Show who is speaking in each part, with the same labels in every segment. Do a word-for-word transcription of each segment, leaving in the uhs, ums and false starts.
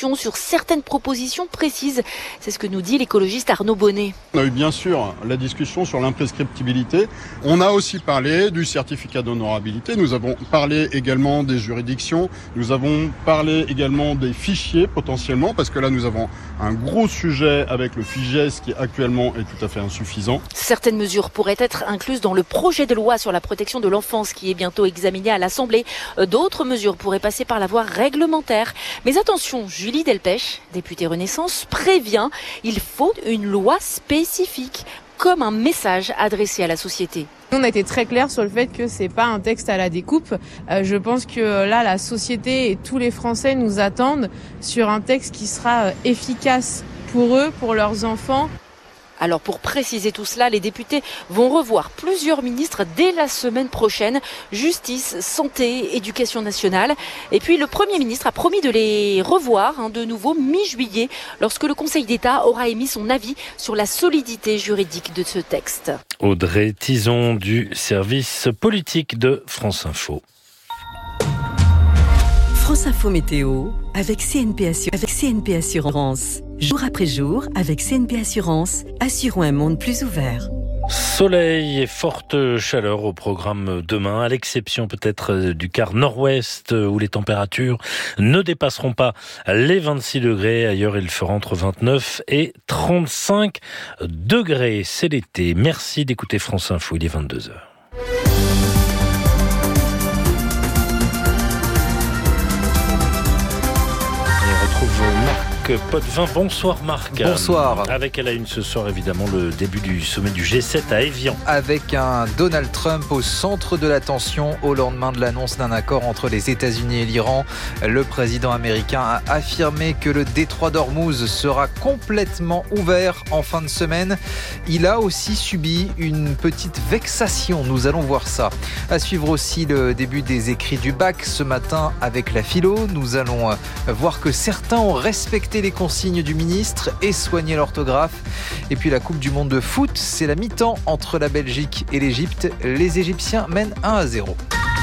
Speaker 1: discussions sur certaines propositions précises. C'est ce que nous dit l'écologiste Arnaud Bonnet.
Speaker 2: On a eu bien sûr la discussion sur l'imprescriptibilité. On a aussi parlé du certificat d'honorabilité. Nous avons parlé également des juridictions. Nous avons parlé également des fichiers potentiellement, parce que là nous avons un gros sujet avec le FIGES qui actuellement est tout à fait insuffisant.
Speaker 1: Certaines mesures pourraient être incluses dans le projet de loi sur la protection de l'enfance qui est bientôt examiné à l'Assemblée. D'autres mesures pourraient passer par la voie réglementaire. Mais attention, Julie Delpech, députée Renaissance, prévient, il faut une loi spécifique, comme un message adressé à la société.
Speaker 3: On a été très clair sur le fait que c'est pas un texte à la découpe. Euh, je pense que là, la société et tous les Français nous attendent sur un texte qui sera efficace pour eux, pour leurs enfants.
Speaker 1: Alors pour préciser tout cela, les députés vont revoir plusieurs ministres dès la semaine prochaine. Justice, santé, éducation nationale. Et puis le Premier ministre a promis de les revoir hein, de nouveau mi-juillet lorsque le Conseil d'État aura émis son avis sur la solidité juridique de ce texte.
Speaker 4: Audrey Tison du service politique de France Info.
Speaker 5: France Info Météo avec C N P Assur- avec C N P Assurance. Jour après jour, avec C N P Assurance, assurons un monde plus ouvert.
Speaker 4: Soleil et forte chaleur au programme demain, à l'exception peut-être du quart nord-ouest où les températures ne dépasseront pas les vingt-six degrés. Ailleurs, il fera entre vingt-neuf et trente-cinq degrés. C'est l'été. Merci d'écouter France Info, il est vingt-deux heures. Marc Potvin. Bonsoir Marc.
Speaker 6: Bonsoir.
Speaker 4: Avec à la une ce soir évidemment le début du sommet du G sept à Évian.
Speaker 6: Avec un Donald Trump au centre de l'attention au lendemain de l'annonce d'un accord entre les États-Unis et l'Iran. Le président américain a affirmé que le détroit d'Ormuz sera complètement ouvert en fin de semaine. Il a aussi subi une petite vexation. Nous allons voir ça. À suivre aussi le début des écrits du bac ce matin avec la philo. Nous allons voir que certains ont respecté les consignes du ministre et soigné l'orthographe. Et puis la Coupe du Monde de foot, c'est la mi-temps entre la Belgique et l'Égypte. Les Égyptiens mènent un à zéro.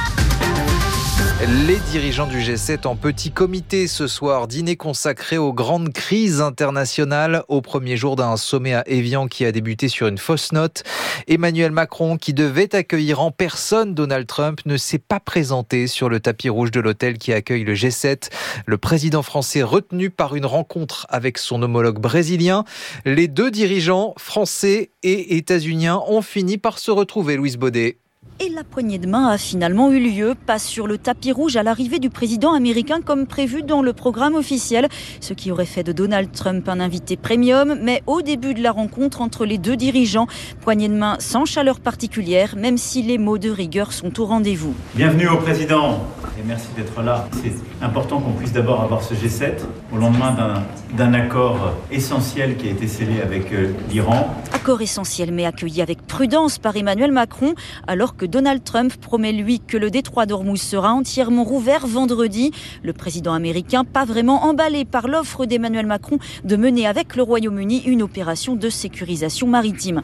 Speaker 6: Les dirigeants du G sept en petit comité ce soir, dîner consacré aux grandes crises internationales au premier jour d'un sommet à Évian qui a débuté sur une fausse note. Emmanuel Macron, qui devait accueillir en personne Donald Trump, ne s'est pas présenté sur le tapis rouge de l'hôtel qui accueille le G sept. Le président français retenu par une rencontre avec son homologue brésilien. Les deux dirigeants, français et états-uniens, ont fini par se retrouver, Louise Baudet.
Speaker 7: Et la poignée de main a finalement eu lieu, pas sur le tapis rouge à l'arrivée du président américain comme prévu dans le programme officiel, ce qui aurait fait de Donald Trump un invité premium, mais au début de la rencontre entre les deux dirigeants, poignée de main sans chaleur particulière, même si les mots de rigueur sont au rendez-vous.
Speaker 8: Bienvenue au président et merci d'être là. C'est important qu'on puisse d'abord avoir ce G sept au lendemain d'un, d'un accord essentiel qui a été scellé avec euh, l'Iran.
Speaker 7: Accord essentiel mais accueilli avec prudence par Emmanuel Macron, alors que Donald Trump promet lui que le détroit d'Ormuz sera entièrement rouvert vendredi. Le président américain pas vraiment emballé par l'offre d'Emmanuel Macron de mener avec le Royaume-Uni une opération de sécurisation maritime.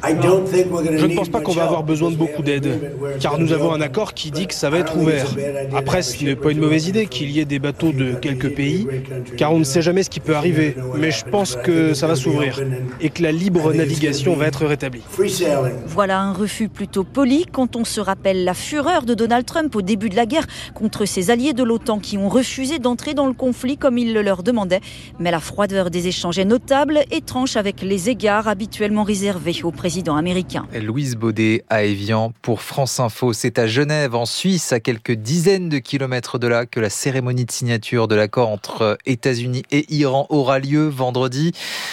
Speaker 9: Je ne pense pas qu'on va avoir besoin de beaucoup d'aide, car nous avons un accord qui dit que ça va être ouvert. Après, ce n'est pas une mauvaise idée qu'il y ait des bateaux de quelques pays, car on ne sait jamais ce qui peut arriver. Mais je pense que ça va s'ouvrir et que la libre navigation va être rétablie.
Speaker 7: Voilà un refus plutôt poli quand on se rappelle la fureur de Donald Trump au début de la guerre contre ses alliés de l'OTAN qui ont refusé d'entrer dans le conflit comme il le leur demandait. Mais la froideur des échanges est notable et tranche avec les égards habituellement réservés au président américain.
Speaker 6: Louise Baudet à Évian pour France Info. C'est à Genève, en Suisse, à quelques dizaines de kilomètres de là, que la cérémonie de signature de l'accord entre États-Unis et Iran aura lieu vendredi.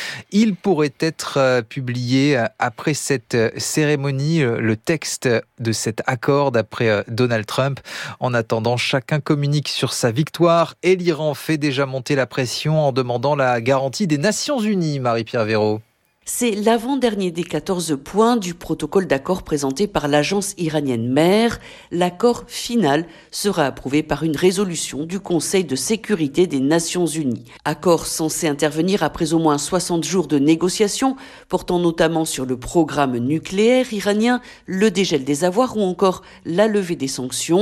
Speaker 6: Il pourrait être publié après cette cérémonie, le texte de cet accord d'après Donald Trump. En attendant, chacun communique sur sa victoire et l'Iran fait déjà monter la pression en demandant la garantie des Nations Unies, Marie-Pierre Véraud.
Speaker 10: C'est l'avant-dernier des quatorze points du protocole d'accord présenté par l'agence iranienne MER. L'accord final sera approuvé par une résolution du Conseil de sécurité des Nations Unies. Accord censé intervenir après au moins soixante jours de négociations, portant notamment sur le programme nucléaire iranien, le dégel des avoirs ou encore la levée des sanctions.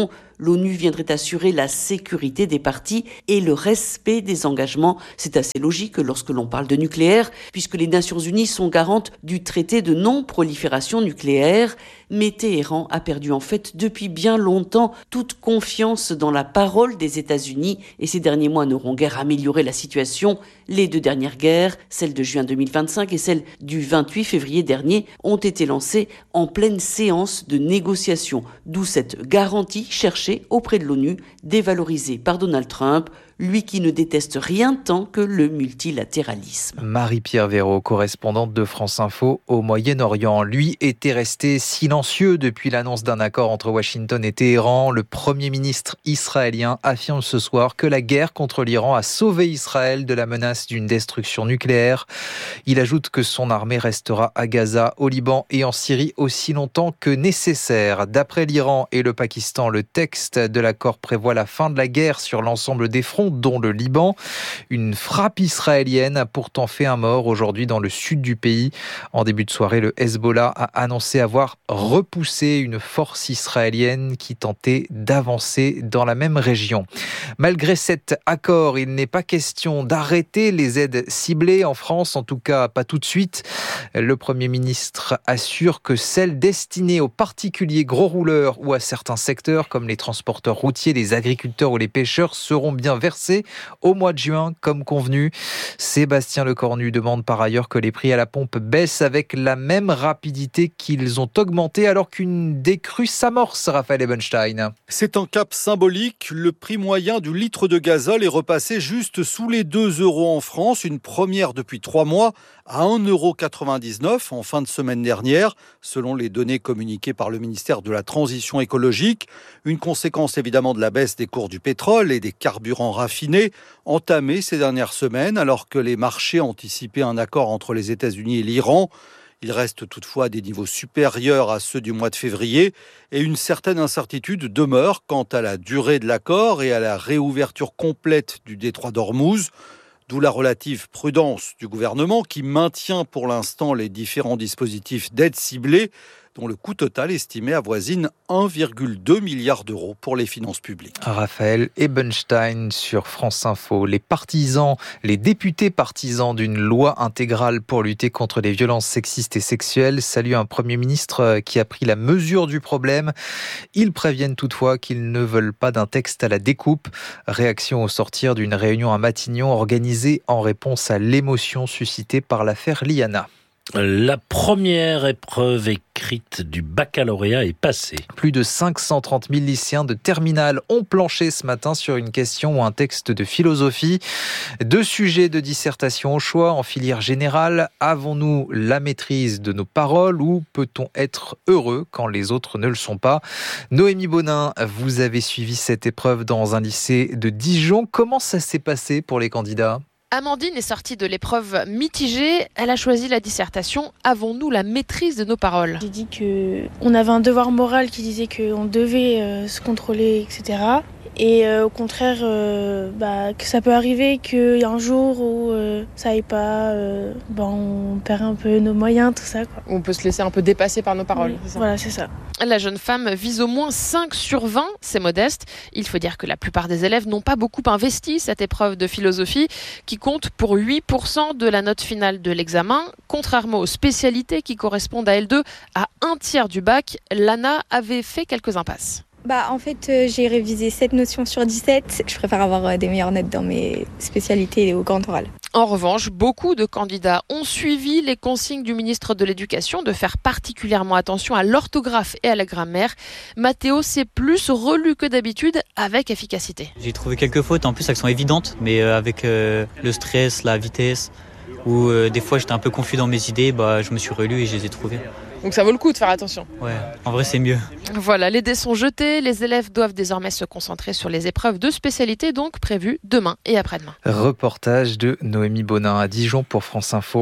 Speaker 10: L'ONU viendrait assurer la sécurité des parties et le respect des engagements. C'est assez logique lorsque l'on parle de nucléaire, puisque les Nations Unies sont garantes du traité de non-prolifération nucléaire. Mais Téhéran a perdu en fait depuis bien longtemps toute confiance dans la parole des États-Unis et ces derniers mois n'auront guère amélioré la situation. Les deux dernières guerres, celle de juin deux mille vingt-cinq et celle du vingt-huit février dernier, ont été lancées en pleine séance de négociation, d'où cette garantie cherchée auprès de l'ONU, dévalorisée par Donald Trump, lui qui ne déteste rien tant que le multilatéralisme.
Speaker 6: Marie-Pierre Véraud, correspondante de France Info au Moyen-Orient, lui était resté silencieux depuis l'annonce d'un accord entre Washington et Téhéran. Le Premier ministre israélien affirme ce soir que la guerre contre l'Iran a sauvé Israël de la menace d'une destruction nucléaire. Il ajoute que son armée restera à Gaza, au Liban et en Syrie aussi longtemps que nécessaire. D'après l'Iran et le Pakistan, le texte de l'accord prévoit la fin de la guerre sur l'ensemble des fronts, dont le Liban. Une frappe israélienne a pourtant fait un mort aujourd'hui dans le sud du pays. En début de soirée, le Hezbollah a annoncé avoir repoussé une force israélienne qui tentait d'avancer dans la même région. Malgré cet accord, il n'est pas question d'arrêter les aides ciblées en France, en tout cas pas tout de suite. Le Premier ministre assure que celles destinées aux particuliers gros rouleurs ou à certains secteurs comme les transporteurs routiers, les agriculteurs ou les pêcheurs seront bien versées au mois de juin comme convenu. Sébastien Lecornu demande par ailleurs que les prix à la pompe baissent avec la même rapidité qu'ils ont augmenté alors qu'une décrue s'amorce, Raphaël Ebenstein.
Speaker 11: C'est un cap symbolique. Le prix moyen du litre de gazole est repassé juste sous les deux euros en France, une première depuis trois mois, à un euro quatre-vingt-dix-neuf en fin de semaine dernière, selon les données communiquées par le ministère de la Transition écologique. Une conséquence évidemment de la baisse des cours du pétrole et des carburants raffinés entamés ces dernières semaines, alors que les marchés anticipaient un accord entre les États-Unis et l'Iran. Il reste toutefois à des niveaux supérieurs à ceux du mois de février et une certaine incertitude demeure quant à la durée de l'accord et à la réouverture complète du détroit d'Ormuz. D'où la relative prudence du gouvernement qui maintient pour l'instant les différents dispositifs d'aide ciblée dont le coût total estimé avoisine un virgule deux milliard d'euros pour les finances publiques.
Speaker 6: Raphaël Ebenstein sur France Info. Les partisans, les députés partisans d'une loi intégrale pour lutter contre les violences sexistes et sexuelles saluent un Premier ministre qui a pris la mesure du problème. Ils préviennent toutefois qu'ils ne veulent pas d'un texte à la découpe. Réaction au sortir d'une réunion à Matignon organisée en réponse à l'émotion suscitée par l'affaire Liana.
Speaker 4: La première épreuve écrite du baccalauréat est passée.
Speaker 6: Plus de cinq cent trente mille lycéens de terminale ont planché ce matin sur une question ou un texte de philosophie. Deux sujets de dissertation au choix en filière générale. Avons-nous la maîtrise de nos paroles ou peut-on être heureux quand les autres ne le sont pas ? Noémie Bonin, vous avez suivi cette épreuve dans un lycée de Dijon. Comment ça s'est passé pour les candidats ?
Speaker 12: Amandine est sortie de l'épreuve mitigée. Elle a choisi la dissertation « Avons-nous la maîtrise de nos paroles ?»
Speaker 13: J'ai dit qu'on avait un devoir moral qui disait qu'on devait euh, se contrôler, et cetera. Et euh, au contraire, euh, bah, que ça peut arriver qu'il y a un jour où euh, ça aille pas, euh, bah, on perd un peu nos moyens, tout ça, quoi.
Speaker 3: On peut se laisser un peu dépasser par nos paroles.
Speaker 13: Oui,
Speaker 3: c'est ça.
Speaker 13: Voilà, c'est ça.
Speaker 12: La jeune femme vise au moins cinq sur vingt, c'est modeste. Il faut dire que la plupart des élèves n'ont pas beaucoup investi cette épreuve de philosophie qui compte pour huit pour cent de la note finale de l'examen. Contrairement aux spécialités qui correspondent à L deux à un tiers du bac, Lana avait fait quelques impasses.
Speaker 14: Bah, en fait, euh, j'ai révisé sept notions sur dix-sept. Je préfère avoir euh, des meilleures notes dans mes spécialités et au grand oral.
Speaker 12: En revanche, beaucoup de candidats ont suivi les consignes du ministre de l'Éducation de faire particulièrement attention à l'orthographe et à la grammaire. Mathéo s'est plus relu que d'habitude avec efficacité.
Speaker 15: J'ai trouvé quelques fautes, en plus elles sont évidentes, mais euh, avec euh, le stress, la vitesse, où euh, des fois j'étais un peu confus dans mes idées, bah, je me suis relu et je les ai trouvées.
Speaker 3: Donc ça vaut le coup de faire attention.
Speaker 15: Ouais, en vrai c'est mieux.
Speaker 12: Voilà, les dés sont jetés. Les élèves doivent désormais se concentrer sur les épreuves de spécialité, donc prévues demain et après-demain.
Speaker 6: Reportage de Noémie Bonin à Dijon pour France Info.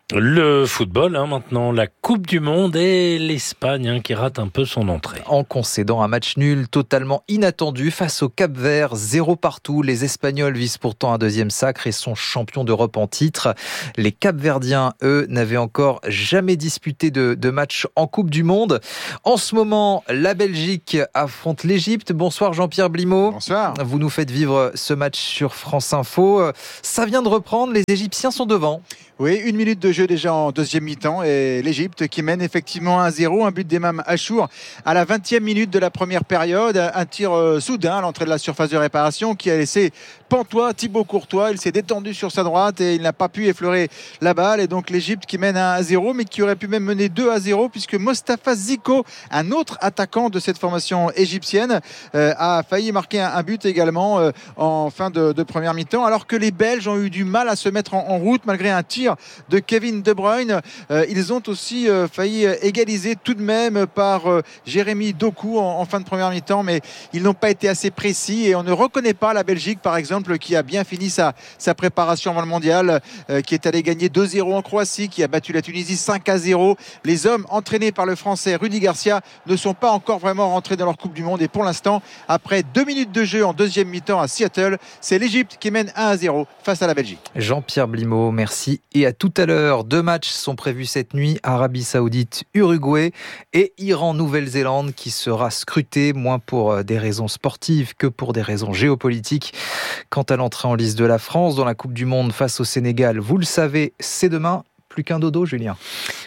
Speaker 4: Le football, hein, maintenant, la Coupe du Monde et l'Espagne hein, qui rate un peu son entrée.
Speaker 6: En concédant un match nul totalement inattendu face au Cap-Vert, zéro partout. Les Espagnols visent pourtant un deuxième sacre et sont champions d'Europe en titre. Les Cap-Verdiens, eux, n'avaient encore jamais disputé de, de match en Coupe du Monde. En ce moment, la Belgique affronte l'Égypte. Bonsoir Jean-Pierre Blimaud.
Speaker 16: Bonsoir.
Speaker 6: Vous nous faites vivre ce match sur France Info. Ça vient de reprendre, les Égyptiens sont devant.
Speaker 16: Oui, une minute de jeu déjà en deuxième mi-temps et l'Égypte qui mène effectivement un zéro, un but d'Emam Achour à la vingtième minute de la première période, un tir euh, soudain à l'entrée de la surface de réparation qui a laissé pantois Thibaut Courtois, il s'est détendu sur sa droite et il n'a pas pu effleurer la balle et donc l'Égypte qui mène un zéro mais qui aurait pu même mener deux à zéro puisque Mostafa Ziko, un autre attaquant de cette formation égyptienne, euh, a failli marquer un, un but également euh, en fin de, de première mi-temps alors que les Belges ont eu du mal à se mettre en, en route malgré un tir de Kevin De Bruyne. Euh, ils ont aussi euh, failli égaliser tout de même par euh, Jérémy Doku en, en fin de première mi-temps, mais ils n'ont pas été assez précis et on ne reconnaît pas la Belgique par exemple qui a bien fini sa, sa préparation avant le mondial, euh, qui est allé gagner deux zéro en Croatie, qui a battu la Tunisie cinq à zéro. Les hommes entraînés par le français Rudy Garcia ne sont pas encore vraiment rentrés dans leur Coupe du Monde et pour l'instant, après deux minutes de jeu en deuxième mi-temps à Seattle, c'est l'Égypte qui mène un à zéro face à la Belgique.
Speaker 6: Jean-Pierre Blimaud, merci. Et à tout à l'heure, deux matchs sont prévus cette nuit, Arabie Saoudite, Uruguay et Iran, Nouvelle-Zélande qui sera scruté, moins pour des raisons sportives que pour des raisons géopolitiques. Quant à l'entrée en lice de la France dans la Coupe du Monde face au Sénégal, vous le savez, c'est demain. Plus qu'un dodo, Julien.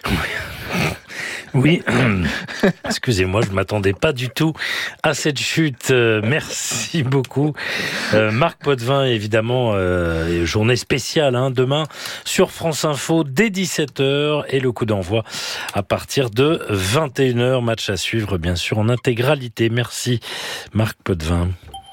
Speaker 4: Oui, excusez-moi, je ne m'attendais pas du tout à cette chute. Euh, merci beaucoup. Euh, Marc Potvin, évidemment, euh, journée spéciale hein, demain sur France Info dès dix-sept heures et le coup d'envoi à partir de vingt et une heures. Match à suivre, bien sûr, en intégralité. Merci, Marc Potvin.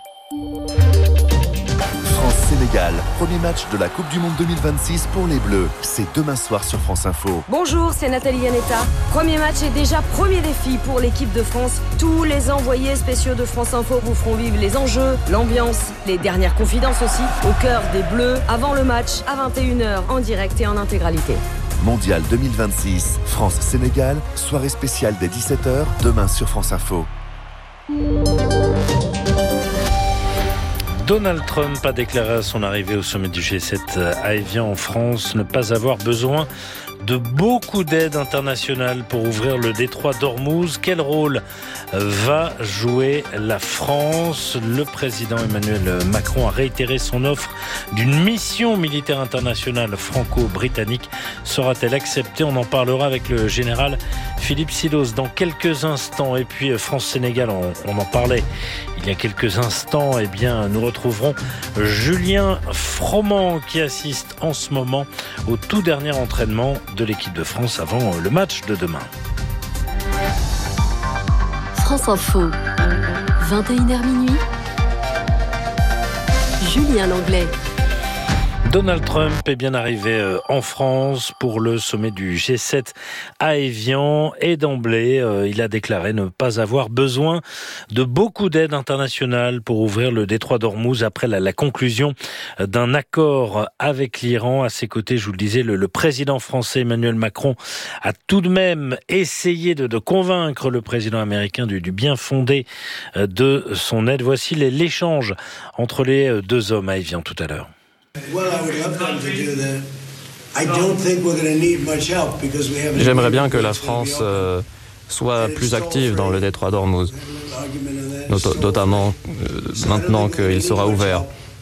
Speaker 17: France-Sénégal, premier match de la Coupe du Monde deux mille vingt-six pour les Bleus. C'est demain soir sur France Info.
Speaker 18: Bonjour, c'est Nathalie Yanetta. Premier match et déjà premier défi pour l'équipe de France. Tous les envoyés spéciaux de France Info vous feront vivre les enjeux, l'ambiance, les dernières confidences aussi, au cœur des Bleus, avant le match, à vingt et une heures, en direct et en intégralité.
Speaker 17: Mondial deux mille vingt-six, France-Sénégal, soirée spéciale dès dix-sept heures, demain sur France Info.
Speaker 4: Donald Trump a déclaré à son arrivée au sommet du G sept à Évian en France ne pas avoir besoin de beaucoup d'aide internationale pour ouvrir le détroit d'Ormuz. Quel rôle va jouer la France ? Le président Emmanuel Macron a réitéré son offre d'une mission militaire internationale franco-britannique. Sera-t-elle acceptée ? On en parlera avec le général Philippe Silos dans quelques instants. Et puis France-Sénégal, on, on en parlait il y a quelques instants. Eh bien, nous retrouverons Julien Froment qui assiste en ce moment au tout dernier entraînement de l'équipe de France avant le match de demain.
Speaker 19: France Info, vingt et une heures minuit. Julien Langlais.
Speaker 4: Donald Trump est bien arrivé en France pour le sommet du G sept à Évian et d'emblée, il a déclaré ne pas avoir besoin de beaucoup d'aide internationale pour ouvrir le détroit d'Ormuz après la, la conclusion d'un accord avec l'Iran. À ses côtés, je vous le disais, le, le président français Emmanuel Macron a tout de même essayé de, de convaincre le président américain du, du bien fondé de son aide. Voici les, l'échange entre les deux hommes à Évian tout à l'heure.
Speaker 20: J'aimerais bien que la France euh, soit plus active dans le détroit d'Ormuz, Not- notamment euh, maintenant qu'il sera ouvert.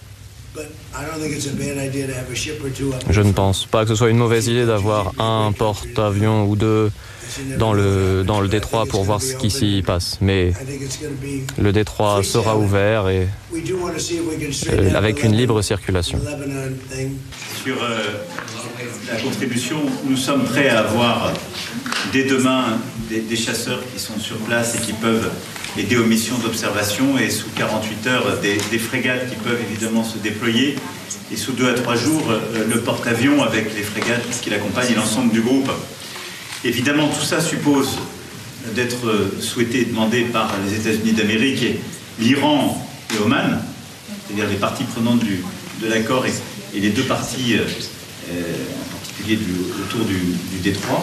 Speaker 20: Je ne pense pas que ce soit une mauvaise idée d'avoir un porte-avions ou deux dans le, dans le détroit pour voir ce qui s'y passe. Mais le détroit sera ouvert et euh, avec une libre circulation.
Speaker 8: Sur euh, la contribution, nous sommes prêts à avoir dès demain des, des chasseurs qui sont sur place et qui peuvent aider aux missions d'observation et sous quarante-huit heures des, des frégates qui peuvent évidemment se déployer et sous deux à trois jours euh, le porte-avions avec les frégates qui l'accompagnent et l'ensemble du groupe. Évidemment, tout ça suppose d'être souhaité et demandé par les États-Unis d'Amérique, et l'Iran et Oman, c'est-à-dire les parties prenantes du, de l'accord et, et les deux parties, euh, en particulier du, autour du, du détroit.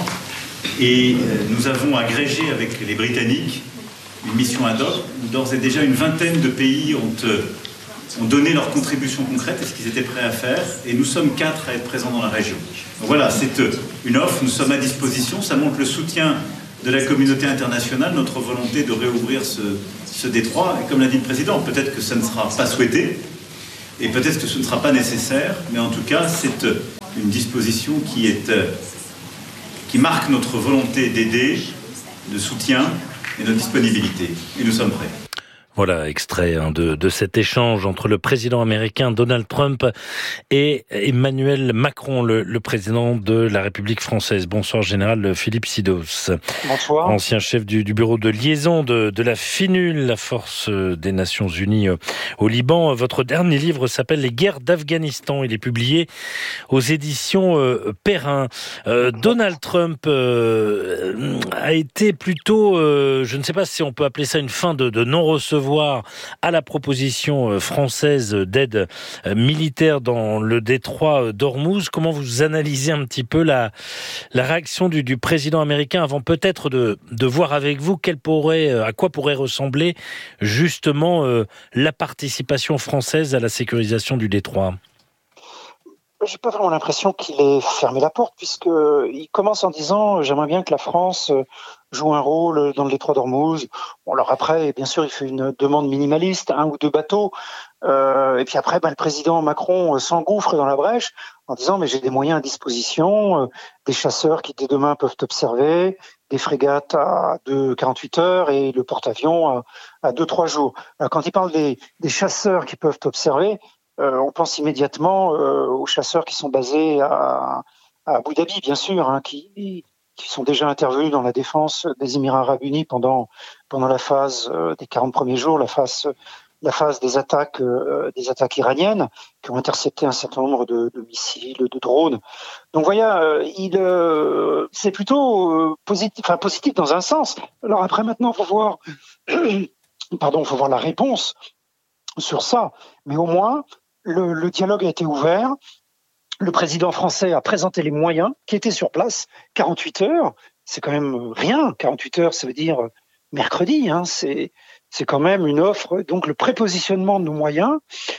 Speaker 8: Et euh, nous avons agrégé avec les Britanniques une mission ad hoc où d'ores et déjà une vingtaine de pays ont, euh, ont donné leur contribution concrète et ce qu'ils étaient prêts à faire. Et nous sommes quatre à être présents dans la région. Donc voilà, c'est euh, une offre, nous sommes à disposition. Ça montre le soutien de la communauté internationale, notre volonté de réouvrir ce, ce détroit. Et comme l'a dit le président, peut-être que ça ne sera pas souhaité et peut-être que ce ne sera pas nécessaire, mais en tout cas, c'est euh, une disposition qui est... Euh, qui marque notre volonté d'aider, de soutien et notre disponibilité. Et nous sommes prêts.
Speaker 4: Voilà, extrait hein, de, de cet échange entre le président américain Donald Trump et Emmanuel Macron, le, le président de la République française. Bonsoir, général Philippe Sidos.
Speaker 21: Bonsoir.
Speaker 4: Ancien chef du, du bureau de liaison de, de la FINUL, la force des Nations Unies au Liban. Votre dernier livre s'appelle « Les guerres d'Afghanistan ». Il est publié aux éditions euh, Perrin. Euh, Donald Trump euh, a été plutôt, euh, je ne sais pas si on peut appeler ça une fin de, de non-recevoir à la proposition française d'aide militaire dans le détroit d'Ormuz. Comment vous analysez un petit peu la, la réaction du, du président américain avant peut-être de, de voir avec vous quelle pourrait, à quoi pourrait ressembler justement euh, la participation française à la sécurisation du détroit?
Speaker 21: J'ai pas vraiment l'impression qu'il ait fermé la porte, puisqu'il commence en disant « j'aimerais bien que la France joue un rôle dans le détroit d'Ormuz ». Bon, alors après, bien sûr, il fait une demande minimaliste, un ou deux bateaux, euh, et puis après, ben, le président Macron s'engouffre dans la brèche en disant « mais j'ai des moyens à disposition, euh, des chasseurs qui dès demain peuvent observer, des frégates à deux, quarante-huit heures et le porte-avions à, à deux, trois jours ». Alors, quand il parle des, des chasseurs qui peuvent observer, Euh, on pense immédiatement euh, aux chasseurs qui sont basés à, à Abu Dhabi, bien sûr, hein, qui, qui sont déjà intervenus dans la défense des Émirats Arabes Unis pendant pendant la phase euh, des quarante premiers jours, la phase la phase des attaques euh, des attaques iraniennes qui ont intercepté un certain nombre de, de missiles, de drones. Donc voilà, euh, il euh, c'est plutôt euh, positif, enfin positif dans un sens. Alors après, maintenant, faut voir, pardon, faut voir la réponse sur ça, mais au moins. Le, le dialogue a été ouvert. Le président français a présenté les moyens qui étaient sur place. quarante-huit heures, c'est quand même rien. quarante-huit heures, ça veut dire mercredi. Hein, c'est, c'est quand même une offre. Donc le prépositionnement de nos moyens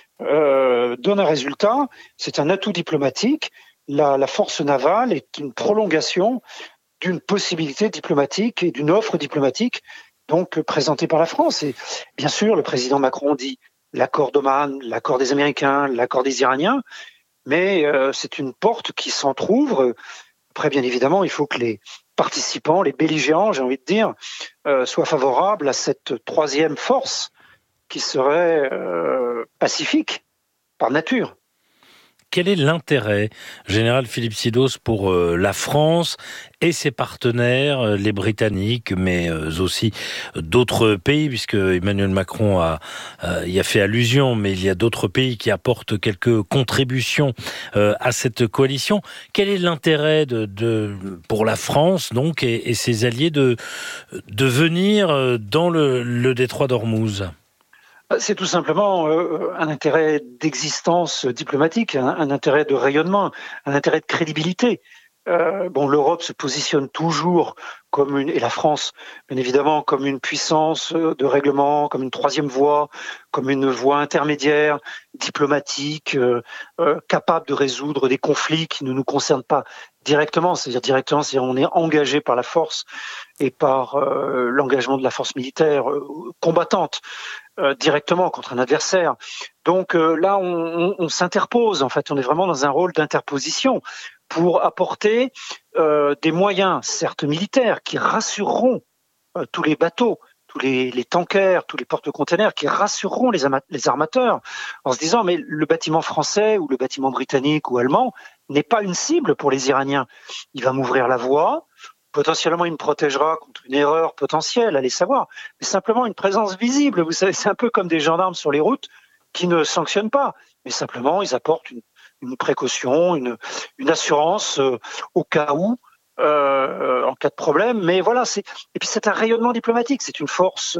Speaker 21: euh, donne un résultat. C'est un atout diplomatique. La, la force navale est une prolongation d'une possibilité diplomatique et d'une offre diplomatique donc présentée par la France. Et bien sûr, le président Macron dit l'accord d'Oman, l'accord des Américains, l'accord des Iraniens, mais euh, c'est une porte qui s'entrouvre. Après, bien évidemment, il faut que les participants, les belligérants, j'ai envie de dire, euh, soient favorables à cette troisième force qui serait euh, pacifique par nature.
Speaker 4: Quel est l'intérêt, général Philippe Sidos, pour euh, la France et ses partenaires, euh, les Britanniques, mais euh, aussi d'autres pays, puisque Emmanuel Macron a, euh, y a fait allusion, mais il y a d'autres pays qui apportent quelques contributions euh, à cette coalition. Quel est l'intérêt de, de, pour la France, donc, et, et ses alliés de, de venir dans le, le détroit d'Ormuz ?
Speaker 21: C'est tout simplement euh, un intérêt d'existence diplomatique, un, un intérêt de rayonnement, un intérêt de crédibilité. Euh, bon, l'Europe se positionne toujours comme une, et la France, bien évidemment, comme une puissance de règlement, comme une troisième voie, comme une voie intermédiaire, diplomatique, euh, euh, capable de résoudre des conflits qui ne nous concernent pas directement. C'est-à-dire directement, c'est-à-dire on est engagé par la force et par euh, l'engagement de la force militaire euh, combattante. Euh, directement contre un adversaire. Donc euh, là, on, on, on s'interpose. En fait, on est vraiment dans un rôle d'interposition pour apporter euh, des moyens, certes militaires, qui rassureront euh, tous les bateaux, tous les, les tankers, tous les porte-containers, qui rassureront les, ama- les armateurs en se disant mais le bâtiment français ou le bâtiment britannique ou allemand n'est pas une cible pour les Iraniens. Il va m'ouvrir la voie. Potentiellement, il me protégera contre une erreur potentielle, allez savoir. Mais simplement une présence visible. Vous savez, c'est un peu comme des gendarmes sur les routes qui ne sanctionnent pas. Mais simplement, ils apportent une, une précaution, une, une assurance euh, au cas où, euh, en cas de problème. Mais voilà, c'est et puis c'est un rayonnement diplomatique. C'est une force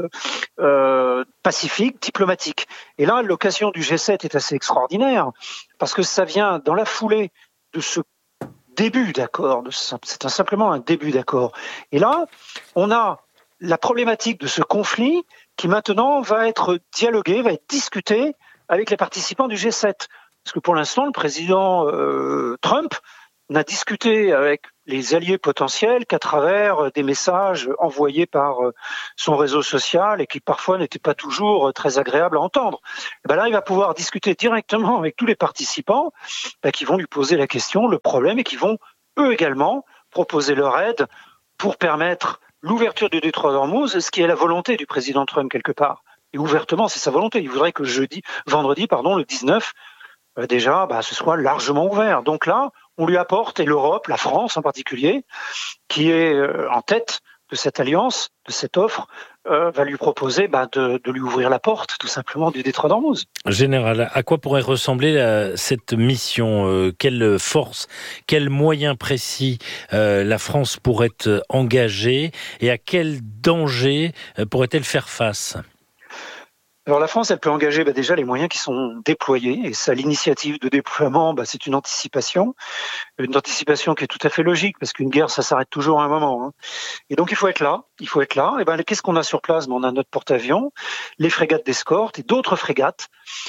Speaker 21: euh, pacifique, diplomatique. Et là, l'occasion du G sept est assez extraordinaire parce que ça vient dans la foulée de ce début d'accord. C'est un, simplement un début d'accord. Et là, on a la problématique de ce conflit qui maintenant va être dialogué, va être discuté avec les participants du G sept. Parce que pour l'instant, le président euh, Trump n'a discuté avec les alliés potentiels qu'à travers des messages envoyés par son réseau social et qui parfois n'étaient pas toujours très agréables à entendre. Et ben là, il va pouvoir discuter directement avec tous les participants ben, qui vont lui poser la question, le problème, et qui vont eux également proposer leur aide pour permettre l'ouverture du détroit d'Ormuz, ce qui est la volonté du président Trump quelque part. Et ouvertement, c'est sa volonté. Il voudrait que jeudi, vendredi, pardon, le dix-neuf, ben déjà, ben, ce soit largement ouvert. Donc là, on lui apporte, et l'Europe, la France en particulier, qui est euh, en tête de cette alliance, de cette offre, euh, va lui proposer bah, de, de lui ouvrir la porte, tout simplement, du détroit d'Ormuz.
Speaker 4: Général, à quoi pourrait ressembler euh, cette mission euh, Quelle force, quels moyens précis euh, la France pourrait engager et à quel danger euh, pourrait-elle faire face ?
Speaker 21: Alors la France, elle peut engager bah, déjà les moyens qui sont déployés, et ça, l'initiative de déploiement, bah, c'est une anticipation, une anticipation qui est tout à fait logique, parce qu'une guerre, ça s'arrête toujours à un moment. Hein. Et donc il faut être là, il faut être là. Et ben qu'est-ce qu'on a sur place ? Ben, on a notre porte-avions, les frégates d'escorte et d'autres frégates,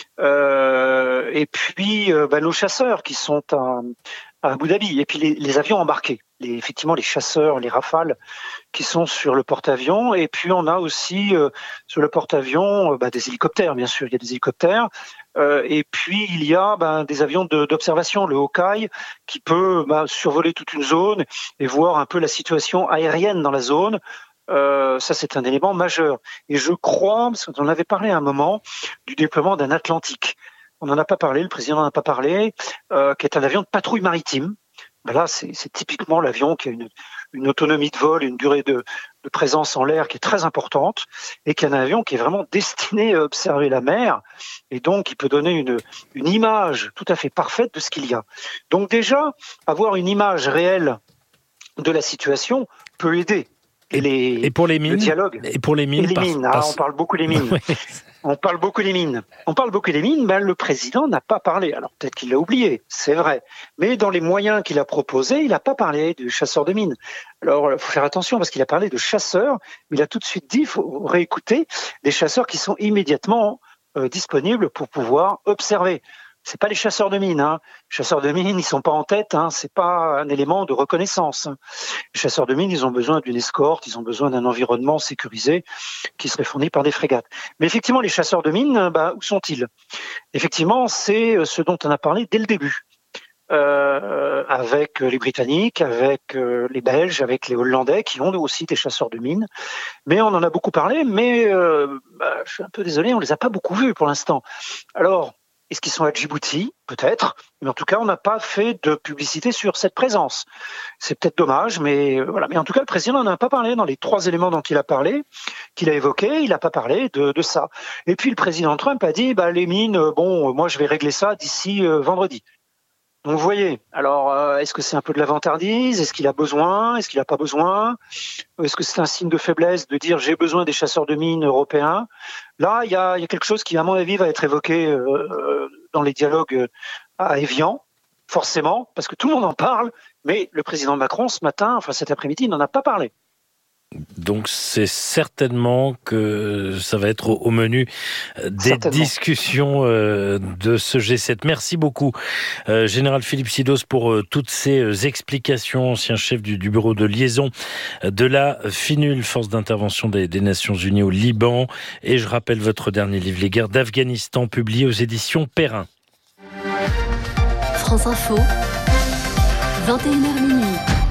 Speaker 21: euh, et puis euh, ben, nos chasseurs qui sont à, à Abu Dhabi, et puis les, les avions embarqués. Les, effectivement les chasseurs, les Rafales qui sont sur le porte-avions, et puis on a aussi euh, sur le porte-avions euh, bah, des hélicoptères, bien sûr, il y a des hélicoptères, euh, et puis il y a bah, des avions de, d'observation, le Hawkeye, qui peut bah, survoler toute une zone et voir un peu la situation aérienne dans la zone. Euh, ça, c'est un élément majeur. Et je crois, parce qu'on en avait parlé à un moment, du déploiement d'un Atlantique. On n'en a pas parlé, le président n'en a pas parlé, euh, qui est un avion de patrouille maritime. Ben là, c'est, c'est typiquement l'avion qui a une, une autonomie de vol, une durée de, de présence en l'air qui est très importante, et qui est un avion qui est vraiment destiné à observer la mer, et donc il peut donner une, une image tout à fait parfaite de ce qu'il y a. Donc déjà, avoir une image réelle de la situation peut aider. Et, les,
Speaker 4: et pour les mines,
Speaker 21: le dialogue.
Speaker 4: Et pour les mines,
Speaker 21: et les
Speaker 4: par,
Speaker 21: mines.
Speaker 4: par...
Speaker 21: Ah, on parle beaucoup des mines. On parle beaucoup des mines. On parle beaucoup des mines, mais le président n'a pas parlé. Alors peut-être qu'il l'a oublié, c'est vrai. Mais dans les moyens qu'il a proposés, il n'a pas parlé de chasseurs de mines. Alors il faut faire attention parce qu'il a parlé de chasseurs, mais il a tout de suite dit, il faut réécouter, des chasseurs qui sont immédiatement euh, disponibles pour pouvoir observer. C'est pas les chasseurs de mines, hein. Les chasseurs de mines, ils sont pas en tête, hein. C'est pas un élément de reconnaissance. Hein. Les chasseurs de mines, ils ont besoin d'une escorte, ils ont besoin d'un environnement sécurisé qui serait fourni par des frégates. Mais effectivement, les chasseurs de mines, bah, où sont-ils ? Effectivement, c'est ce dont on a parlé dès le début. Euh, avec les Britanniques, avec euh, les Belges, avec les Hollandais qui ont aussi des chasseurs de mines. Mais on en a beaucoup parlé, mais euh, bah, je suis un peu désolé, on les a pas beaucoup vus pour l'instant. Alors, est-ce qu'ils sont à Djibouti ? Peut-être. Mais en tout cas, on n'a pas fait de publicité sur cette présence. C'est peut-être dommage, mais voilà. Mais en tout cas, le président n'en a pas parlé dans les trois éléments dont il a parlé, qu'il a évoqués. Il n'a pas parlé de, de ça. Et puis, le président Trump a dit, bah, les mines, bon, moi, je vais régler ça d'ici euh, vendredi. Donc, vous voyez. Alors, euh, est-ce que c'est un peu de la vantardise ? Est-ce qu'il a besoin ? Est-ce qu'il n'a pas besoin ? Est-ce que c'est un signe de faiblesse de dire j'ai besoin des chasseurs de mines européens ? Là, il y a, y a quelque chose qui, à mon avis, va être évoqué euh, dans les dialogues à Évian, forcément, parce que tout le monde en parle, mais le président Macron, ce matin, enfin cet après-midi, il n'en a pas parlé.
Speaker 4: Donc c'est certainement que ça va être au menu des discussions de ce G sept. Merci beaucoup, euh, Général Philippe Sidos, pour euh, toutes ces explications, ancien chef du, du bureau de liaison de la FINUL, Force d'intervention des, des Nations Unies au Liban. Et je rappelle votre dernier livre, Les guerres d'Afghanistan, publié aux éditions Perrin.
Speaker 19: France Info, vingt et une heures minuit.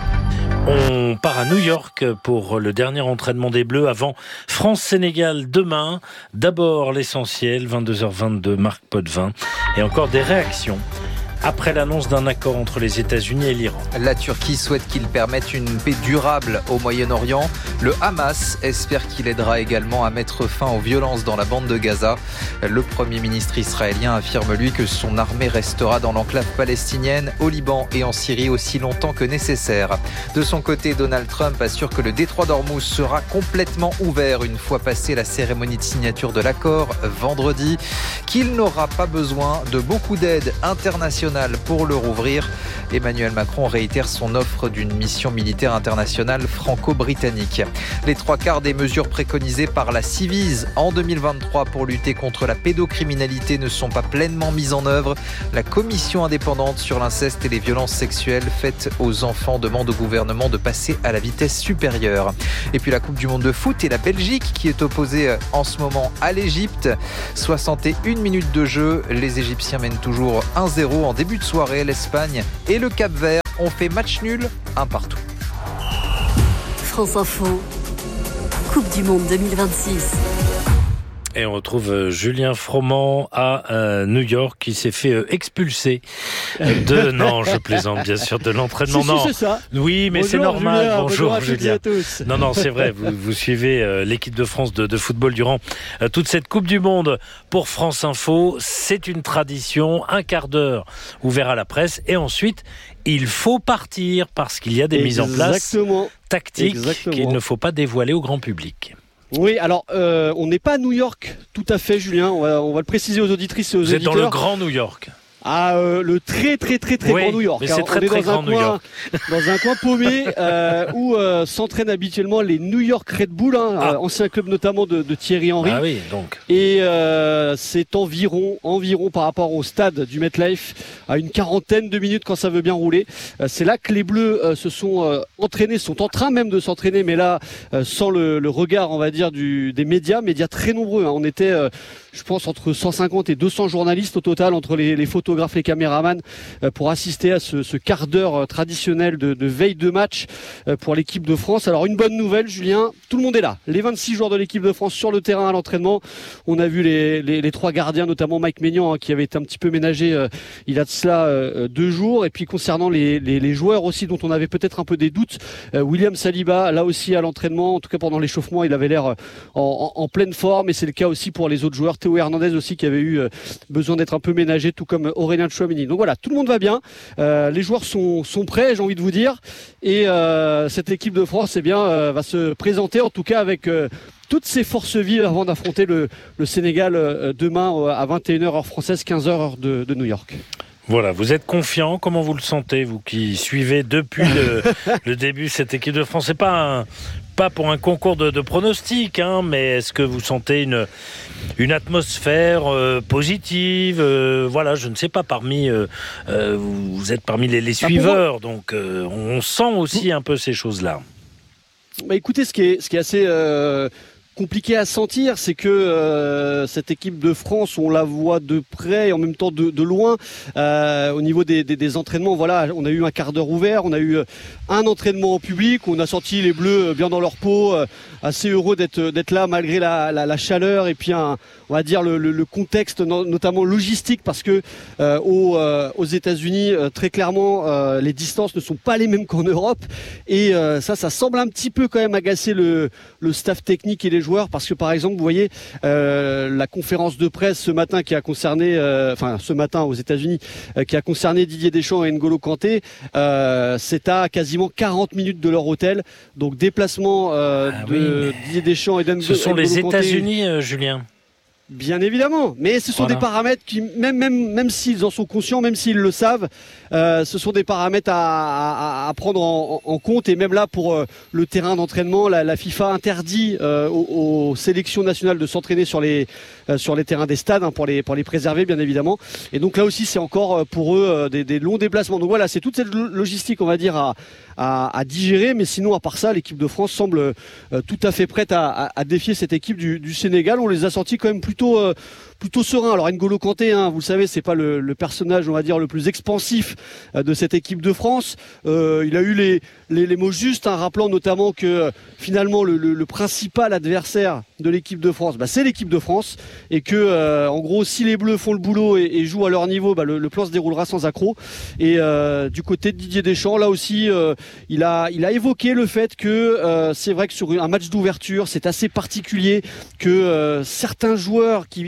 Speaker 4: On part à New York pour le dernier entraînement des Bleus avant France-Sénégal demain. D'abord l'essentiel, vingt-deux heures vingt-deux, Marc Potvin. Et encore des réactions après l'annonce d'un accord entre les États-Unis et l'Iran.
Speaker 6: La Turquie souhaite qu'il permette une paix durable au Moyen-Orient. Le Hamas espère qu'il aidera également à mettre fin aux violences dans la bande de Gaza. Le Premier ministre israélien affirme, lui, que son armée restera dans l'enclave palestinienne, au Liban et en Syrie aussi longtemps que nécessaire. De son côté, Donald Trump assure que le détroit d'Ormuz sera complètement ouvert une fois passée la cérémonie de signature de l'accord vendredi, qu'il n'aura pas besoin de beaucoup d'aide internationale national pour le rouvrir. Emmanuel Macron réitère son offre d'une mission militaire internationale franco-britannique. Les trois quarts des mesures préconisées par la Civise en deux mille vingt-trois pour lutter contre la pédocriminalité ne sont pas pleinement mises en œuvre. La commission indépendante sur l'inceste et les violences sexuelles faites aux enfants demande au gouvernement de passer à la vitesse supérieure. Et puis la Coupe du Monde de foot et la Belgique qui est opposée en ce moment à l'Égypte. soixante et une minutes de jeu. Les Égyptiens mènent toujours un zéro en début de soirée. L'Espagne et le Cap-Vert ont fait match nul, un partout.
Speaker 19: France Info, Coupe du Monde deux mille vingt-six.
Speaker 4: Et on retrouve Julien Froment à euh, New York qui s'est fait euh, expulser de non, je plaisante bien sûr de l'entraînement.
Speaker 2: Si,
Speaker 4: non,
Speaker 2: si, c'est ça.
Speaker 4: Oui, mais
Speaker 2: bonjour,
Speaker 4: c'est normal.
Speaker 2: Julien,
Speaker 4: bonjour,
Speaker 2: bonjour à
Speaker 4: Julien.
Speaker 2: toutes et à tous.
Speaker 4: Non, non, c'est vrai. Vous, vous suivez euh, l'équipe de France de, de football durant euh, toute cette Coupe du Monde pour France Info. C'est une tradition, un quart d'heure ouvert à la presse et ensuite il faut partir parce qu'il y a des
Speaker 2: Exactement.
Speaker 4: mises en place tactiques
Speaker 2: Exactement.
Speaker 4: qu'il ne faut pas dévoiler au grand public.
Speaker 2: Oui, alors euh, on n'est pas à New York, tout à fait, Julien. On va, on va le préciser aux auditrices et aux
Speaker 4: Vous
Speaker 2: auditeurs.
Speaker 4: êtes dans le grand New York.
Speaker 2: Ah, euh, le très très très très
Speaker 4: oui,
Speaker 2: grand New York.
Speaker 4: Mais c'est
Speaker 2: Alors,
Speaker 4: très
Speaker 2: on est
Speaker 4: très
Speaker 2: dans
Speaker 4: grand
Speaker 2: un
Speaker 4: New
Speaker 2: coin,
Speaker 4: York.
Speaker 2: Dans un coin paumé euh, où euh, s'entraînent habituellement les New York Red Bull, hein,
Speaker 4: Ah.
Speaker 2: euh, ancien club notamment de, de Thierry Henry.
Speaker 4: Ah oui, donc.
Speaker 2: Et euh, c'est environ, environ par rapport au stade du MetLife, à une quarantaine de minutes quand ça veut bien rouler. Euh, c'est là que les Bleus euh, se sont euh, entraînés, sont en train même de s'entraîner, mais là, euh, sans le, le regard, on va dire, du, des médias, médias très nombreux. Hein. On était, euh, je pense, entre cent cinquante et deux cents journalistes au total, entre les, les photographes, les caméramans, euh, pour assister à ce, ce quart d'heure euh, traditionnel de, de veille de match euh, pour l'équipe de France. Alors, une bonne nouvelle, Julien, tout le monde est là. Les vingt-six joueurs de l'équipe de France sur le terrain à l'entraînement. On a vu les, les, les trois gardiens, notamment Mike Maignan, hein, qui avait été un petit peu ménagé euh, il y a de cela euh, deux jours. Et puis concernant les, les, les joueurs aussi dont on avait peut-être un peu des doutes, euh, William Saliba, là aussi à l'entraînement, en tout cas pendant l'échauffement, il avait l'air euh, en, en, en pleine forme. Et c'est le cas aussi pour les autres joueurs. Théo Hernandez aussi qui avait eu euh, besoin d'être un peu ménagé, tout comme Aurélien Tchouameni. Donc voilà, tout le monde va bien. Euh, les joueurs sont, sont prêts, j'ai envie de vous dire. Et euh, cette équipe de France eh bien, euh, va se présenter en tout cas avec... Euh, toutes ses forces vives avant d'affronter le, le Sénégal euh, demain euh, à vingt et une heures heure française, quinze heures heure de, de New York.
Speaker 4: Voilà, vous êtes confiant, comment vous le sentez, vous qui suivez depuis le, le début cette équipe de France? C'est pas un, pas pour un concours de, de pronostics, hein, mais est-ce que vous sentez une, une atmosphère euh, positive euh, Voilà, je ne sais pas, parmi euh, euh, vous êtes parmi les, les suiveurs, donc euh, on sent aussi un peu ces choses-là.
Speaker 2: Bah écoutez, ce qui est, ce qui est assez... Euh compliqué à sentir, c'est que euh, cette équipe de France, on la voit de près et en même temps de, de loin euh, au niveau des, des, des entraînements. Voilà, on a eu un quart d'heure ouvert, on a eu un entraînement en public, on a sorti les Bleus bien dans leur peau, euh, assez heureux d'être d'être là malgré la, la, la chaleur et puis un, on va dire le, le, le contexte no, notamment logistique parce que euh, aux, euh, aux États-Unis euh, très clairement euh, les distances ne sont pas les mêmes qu'en Europe et euh, ça, ça semble un petit peu quand même agacer le, le staff technique et les joueurs parce que par exemple vous voyez euh, la conférence de presse ce matin qui a concerné euh, enfin ce matin aux États-Unis euh, qui a concerné Didier Deschamps et N'Golo Kanté euh, c'est à quasiment quarante minutes de leur hôtel donc déplacement euh,
Speaker 4: ah
Speaker 2: de
Speaker 4: oui,
Speaker 2: Didier Deschamps et N'Golo Kanté.
Speaker 4: Ce sont les États-Unis, euh, Julien.
Speaker 2: Bien évidemment, mais ce sont
Speaker 4: voilà.
Speaker 2: des paramètres qui, même, même, même s'ils en sont conscients, même s'ils le savent, euh, ce sont des paramètres à, à, à prendre en, en compte. Et même là, pour euh, le terrain d'entraînement, la, la FIFA interdit euh, aux, aux sélections nationales de s'entraîner sur les, euh, sur les terrains des stades, hein, pour, les, pour les préserver, bien évidemment. Et donc là aussi, c'est encore euh, pour eux euh, des, des longs déplacements. Donc voilà, c'est toute cette logistique, on va dire, à, à, à digérer. Mais sinon, à part ça, l'équipe de France semble euh, tout à fait prête à, à, à défier cette équipe du, du Sénégal. On les a sortis quand même plutôt Euh, plutôt serein. Alors N'Golo Kanté, hein, vous le savez, c'est pas le, le personnage, on va dire, le plus expansif euh, de cette équipe de France. Euh, il a eu les, les, les mots justes, hein, rappelant notamment que euh, finalement le, le, le principal adversaire de l'équipe de France, bah, c'est l'équipe de France, et que euh, en gros, si les Bleus font le boulot et, et jouent à leur niveau, bah, le, le plan se déroulera sans accroc. Et euh, du côté de Didier Deschamps, là aussi, euh, il a, il a évoqué le fait que euh, c'est vrai que sur un match d'ouverture, c'est assez particulier que euh, certains joueurs qui, qui peuvent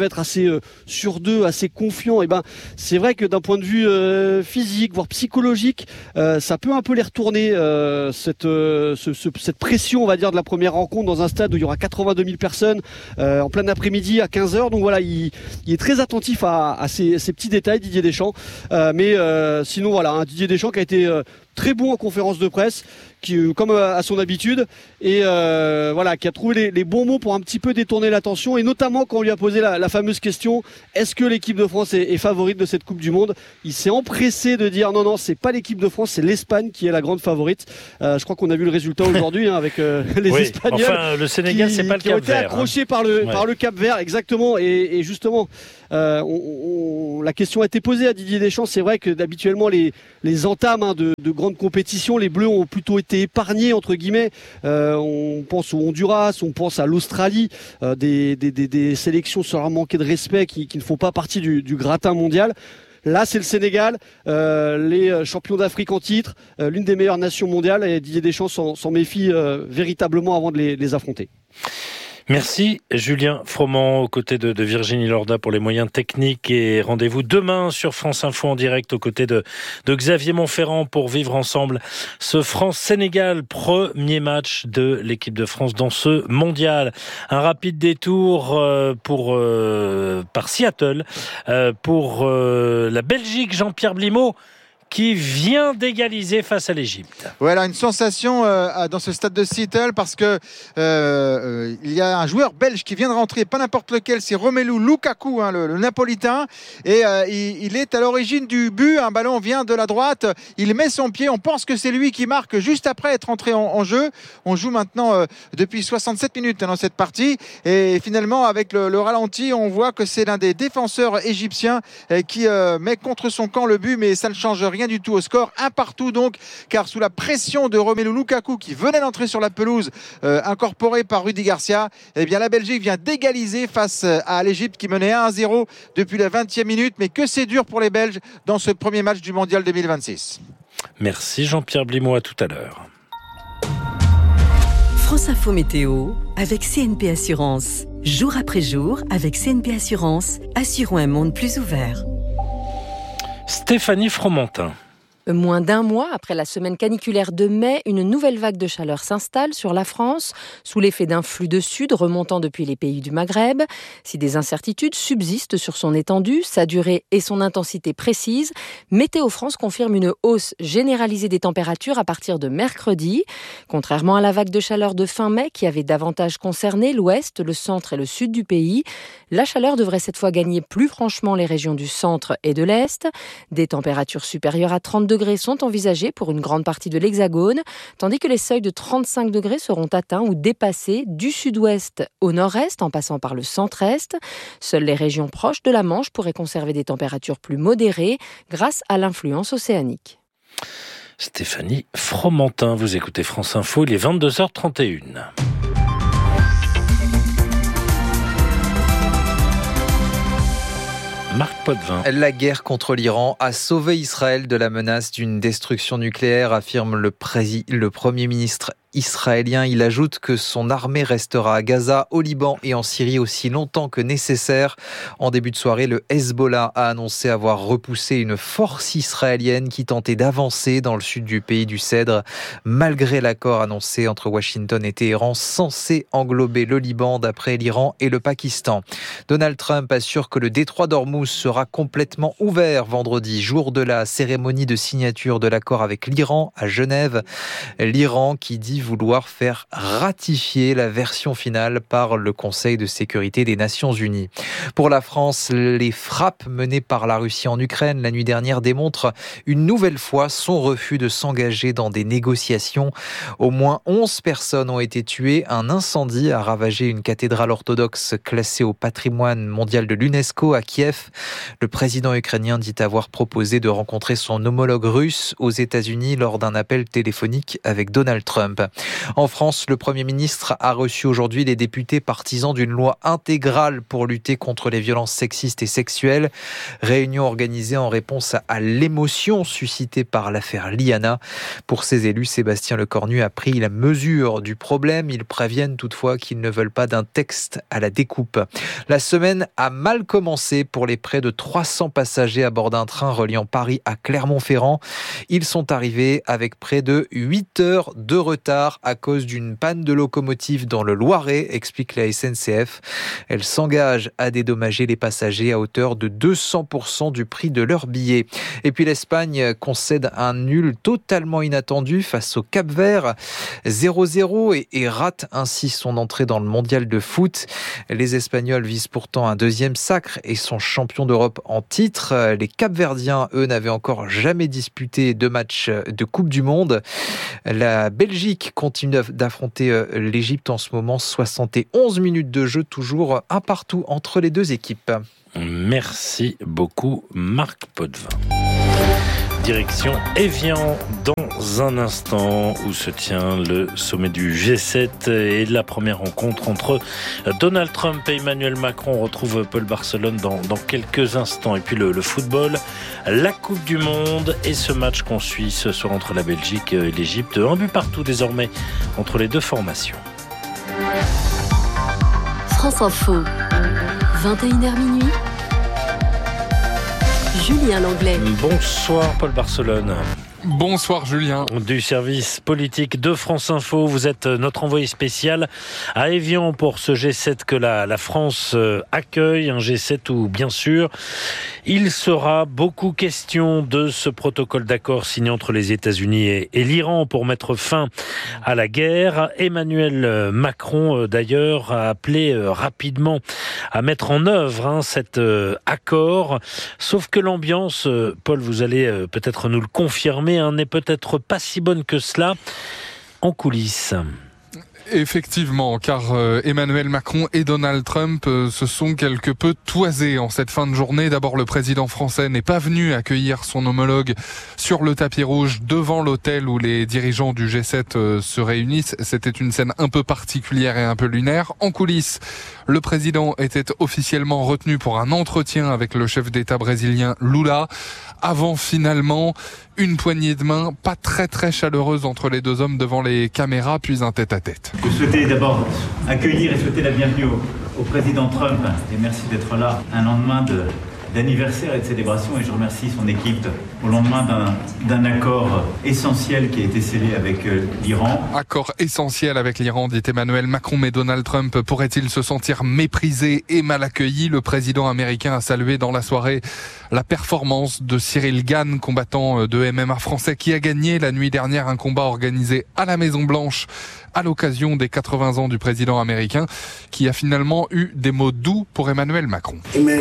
Speaker 2: être assez euh, sur deux, assez confiants, et ben c'est vrai que d'un point de vue euh, physique, voire psychologique, euh, ça peut un peu les retourner euh, cette euh, ce, ce, cette pression, on va dire, de la première rencontre dans un stade où il y aura quatre-vingt-deux mille personnes euh, en plein après-midi à quinze heures. Donc voilà, il, il est très attentif à, à ces, ces petits détails, Didier Deschamps. Euh, mais euh, sinon voilà, un Didier Deschamps qui a été euh, très bon en conférence de presse, qui, comme à son habitude, et euh, voilà, qui a trouvé les, les bons mots pour un petit peu détourner l'attention, et notamment quand on lui a posé la, la fameuse question, est-ce que l'équipe de France est, est favorite de cette Coupe du Monde? Il s'est empressé de dire non, non, c'est pas l'équipe de France, c'est l'Espagne qui est la grande favorite. Euh, je crois qu'on a vu le résultat aujourd'hui hein, avec euh, les
Speaker 4: oui,
Speaker 2: Espagnols.
Speaker 4: Enfin, le Sénégal,
Speaker 2: qui,
Speaker 4: c'est pas le
Speaker 2: qui
Speaker 4: Cap
Speaker 2: ont été
Speaker 4: Vert.
Speaker 2: accrochés
Speaker 4: hein.
Speaker 2: par le
Speaker 4: ouais.
Speaker 2: par le Cap Vert, exactement. Et, et justement, euh, on, on, la question a été posée à Didier Deschamps. C'est vrai que d'habituellement les les entames hein, de, de grandes compétitions, les Bleus ont plutôt été épargnés entre guillemets. Euh, on pense au Honduras, on pense à l'Australie, euh, des, des, des, des sélections sans leur manquer de respect qui, qui ne font pas partie du, du gratin mondial. Là, c'est le Sénégal, euh, les champions d'Afrique en titre, euh, l'une des meilleures nations mondiales, et Didier Deschamps s'en, s'en méfie euh, véritablement avant de les, les affronter.
Speaker 4: Merci Julien Froment aux côtés de, de Virginie Lorda pour les moyens techniques, et rendez-vous demain sur France Info en direct aux côtés de, de Xavier Montferrand pour vivre ensemble ce France-Sénégal, premier match de l'équipe de France dans ce mondial. Un rapide détour euh, pour, euh, par Seattle euh, pour euh, la Belgique, Jean-Pierre Blimaud, qui vient d'égaliser face à l'Égypte.
Speaker 16: Voilà, une sensation euh, dans ce stade de Seattle parce que euh, il y a un joueur belge qui vient de rentrer, pas n'importe lequel, c'est Romelu Lukaku, hein, le, le Napolitain, et euh, il, il est à l'origine du but. Un ballon vient de la droite, il met son pied, on pense que c'est lui qui marque juste après être entré en, en jeu. On joue maintenant euh, depuis soixante-sept minutes dans cette partie, et finalement avec le, le ralenti, on voit que c'est l'un des défenseurs égyptiens euh, qui euh, met contre son camp le but, mais ça ne change rien du tout au score, un partout donc, car sous la pression de Romelu Lukaku qui venait d'entrer sur la pelouse, euh, incorporé par Rudy Garcia, eh bien la Belgique vient d'égaliser face à l'Égypte qui menait un à zéro depuis la vingtième minute. Mais que c'est dur pour les Belges dans ce premier match du Mondial deux mille vingt-six.
Speaker 4: Merci Jean-Pierre Blimaud, à tout à l'heure.
Speaker 5: France Info Météo avec C N P Assurance. Jour après jour, avec C N P Assurance, assurons un monde plus ouvert.
Speaker 4: Stéphanie Fromentin.
Speaker 1: Moins d'un mois après la semaine caniculaire de mai, une nouvelle vague de chaleur s'installe sur la France, sous l'effet d'un flux de sud remontant depuis les pays du Maghreb. Si des incertitudes subsistent sur son étendue, sa durée et son intensité précise, Météo France confirme une hausse généralisée des températures à partir de mercredi. Contrairement à la vague de chaleur de fin mai qui avait davantage concerné l'ouest, le centre et le sud du pays, la chaleur devrait cette fois gagner plus franchement les régions du centre et de l'est. Des températures supérieures à trente degrés sont envisagées pour une grande partie de l'Hexagone, tandis que les seuils de trente-cinq degrés seront atteints ou dépassés du sud-ouest au nord-est en passant par le centre-est. Seules les régions proches de la Manche pourraient conserver des températures plus modérées grâce à l'influence océanique.
Speaker 4: Stéphanie Fromentin, vous écoutez France Info, il est vingt-deux heures trente et une. Marc Potvin.
Speaker 6: La guerre contre l'Iran a sauvé Israël de la menace d'une destruction nucléaire, affirme le, prési- le Premier ministre israélien. Il ajoute que son armée restera à Gaza, au Liban et en Syrie aussi longtemps que nécessaire. En début de soirée, le Hezbollah a annoncé avoir repoussé une force israélienne qui tentait d'avancer dans le sud du pays du Cèdre, malgré l'accord annoncé entre Washington et Téhéran, censé englober le Liban d'après l'Iran et le Pakistan. Donald Trump assure que le détroit d'Ormuz sera complètement ouvert vendredi, jour de la cérémonie de signature de l'accord avec l'Iran à Genève. L'Iran qui dit vouloir faire ratifier la version finale par le Conseil de sécurité des Nations Unies. Pour la France, les frappes menées par la Russie en Ukraine la nuit dernière démontrent une nouvelle fois son refus de s'engager dans des négociations. Au moins onze personnes ont été tuées. Un incendie a ravagé une cathédrale orthodoxe classée au patrimoine mondial de l'UNESCO à Kiev. Le président ukrainien dit avoir proposé de rencontrer son homologue russe aux États-Unis lors d'un appel téléphonique avec Donald Trump. En France, le Premier ministre a reçu aujourd'hui les députés partisans d'une loi intégrale pour lutter contre les violences sexistes et sexuelles. Réunion organisée en réponse à l'émotion suscitée par l'affaire Liana. Pour ces élus, Sébastien Lecornu a pris la mesure du problème. Ils préviennent toutefois qu'ils ne veulent pas d'un texte à la découpe. La semaine a mal commencé pour les près de trois cents passagers à bord d'un train reliant Paris à Clermont-Ferrand. Ils sont arrivés avec près de huit heures de retard à cause d'une panne de locomotive dans le Loiret, explique la S N C F. Elle s'engage à dédommager les passagers à hauteur de deux cents pour cent du prix de leur billet. Et puis l'Espagne concède un nul totalement inattendu face au Cap-Vert, zéro zéro, et, et rate ainsi son entrée dans le mondial de foot. Les Espagnols visent pourtant un deuxième sacre et sont champions d'Europe en titre. Les Cap-Verdiens, eux, n'avaient encore jamais disputé de match de Coupe du Monde. La Belgique continue d'affronter l'Égypte en ce moment. soixante et onze minutes de jeu, toujours un partout entre les deux équipes.
Speaker 4: Merci beaucoup, Marc Potvin. Direction Évian dans un instant où se tient le sommet du G sept et la première rencontre entre Donald Trump et Emmanuel Macron. On retrouve Paul Barcelone dans, dans quelques instants. Et puis le, le football, la Coupe du Monde et ce match qu'on suit ce soir entre la Belgique et l'Égypte. Un but partout désormais entre les deux formations.
Speaker 19: France Info, vingt et une heures minuit. Julien Langlais.
Speaker 4: Bonsoir Paul Barcelone.
Speaker 9: Bonsoir Julien.
Speaker 4: Du service politique de France Info, vous êtes notre envoyé spécial à Évian pour ce G sept que la, la France accueille, un G sept où bien sûr il sera beaucoup question de ce protocole d'accord signé entre les États-Unis et, et l'Iran pour mettre fin à la guerre. Emmanuel Macron d'ailleurs a appelé rapidement à mettre en œuvre hein, cet euh, accord, sauf que l'ambiance, euh, Paul, vous allez euh, peut-être nous le confirmer, n'est peut-être pas si bonne que cela en coulisses.
Speaker 9: Effectivement, car euh, Emmanuel Macron et Donald Trump euh, se sont quelque peu toisés en cette fin de journée. D'abord, le président français n'est pas venu accueillir son homologue sur le tapis rouge devant l'hôtel où les dirigeants du G sept euh, se réunissent. C'était une scène un peu particulière et un peu lunaire. En coulisses, le président était officiellement retenu pour un entretien avec le chef d'État brésilien Lula, avant finalement une poignée de main pas très très chaleureuse entre les deux hommes devant les caméras, puis un tête-à-tête.
Speaker 8: Je souhaitais d'abord accueillir et souhaiter la bienvenue au, au président Trump et merci d'être là un lendemain de, d'anniversaire et de célébration, et je remercie son équipe au lendemain d'un, d'un accord essentiel qui a été scellé avec euh, l'Iran.
Speaker 9: Accord essentiel avec l'Iran, dit Emmanuel Macron, mais Donald Trump pourrait-il se sentir méprisé et mal accueilli? Le président américain a salué dans la soirée la performance de Cyril Gane, combattant de M M A français qui a gagné la nuit dernière un combat organisé à la Maison-Blanche à l'occasion des quatre-vingts ans du président américain, qui a finalement eu des mots doux pour Emmanuel Macron.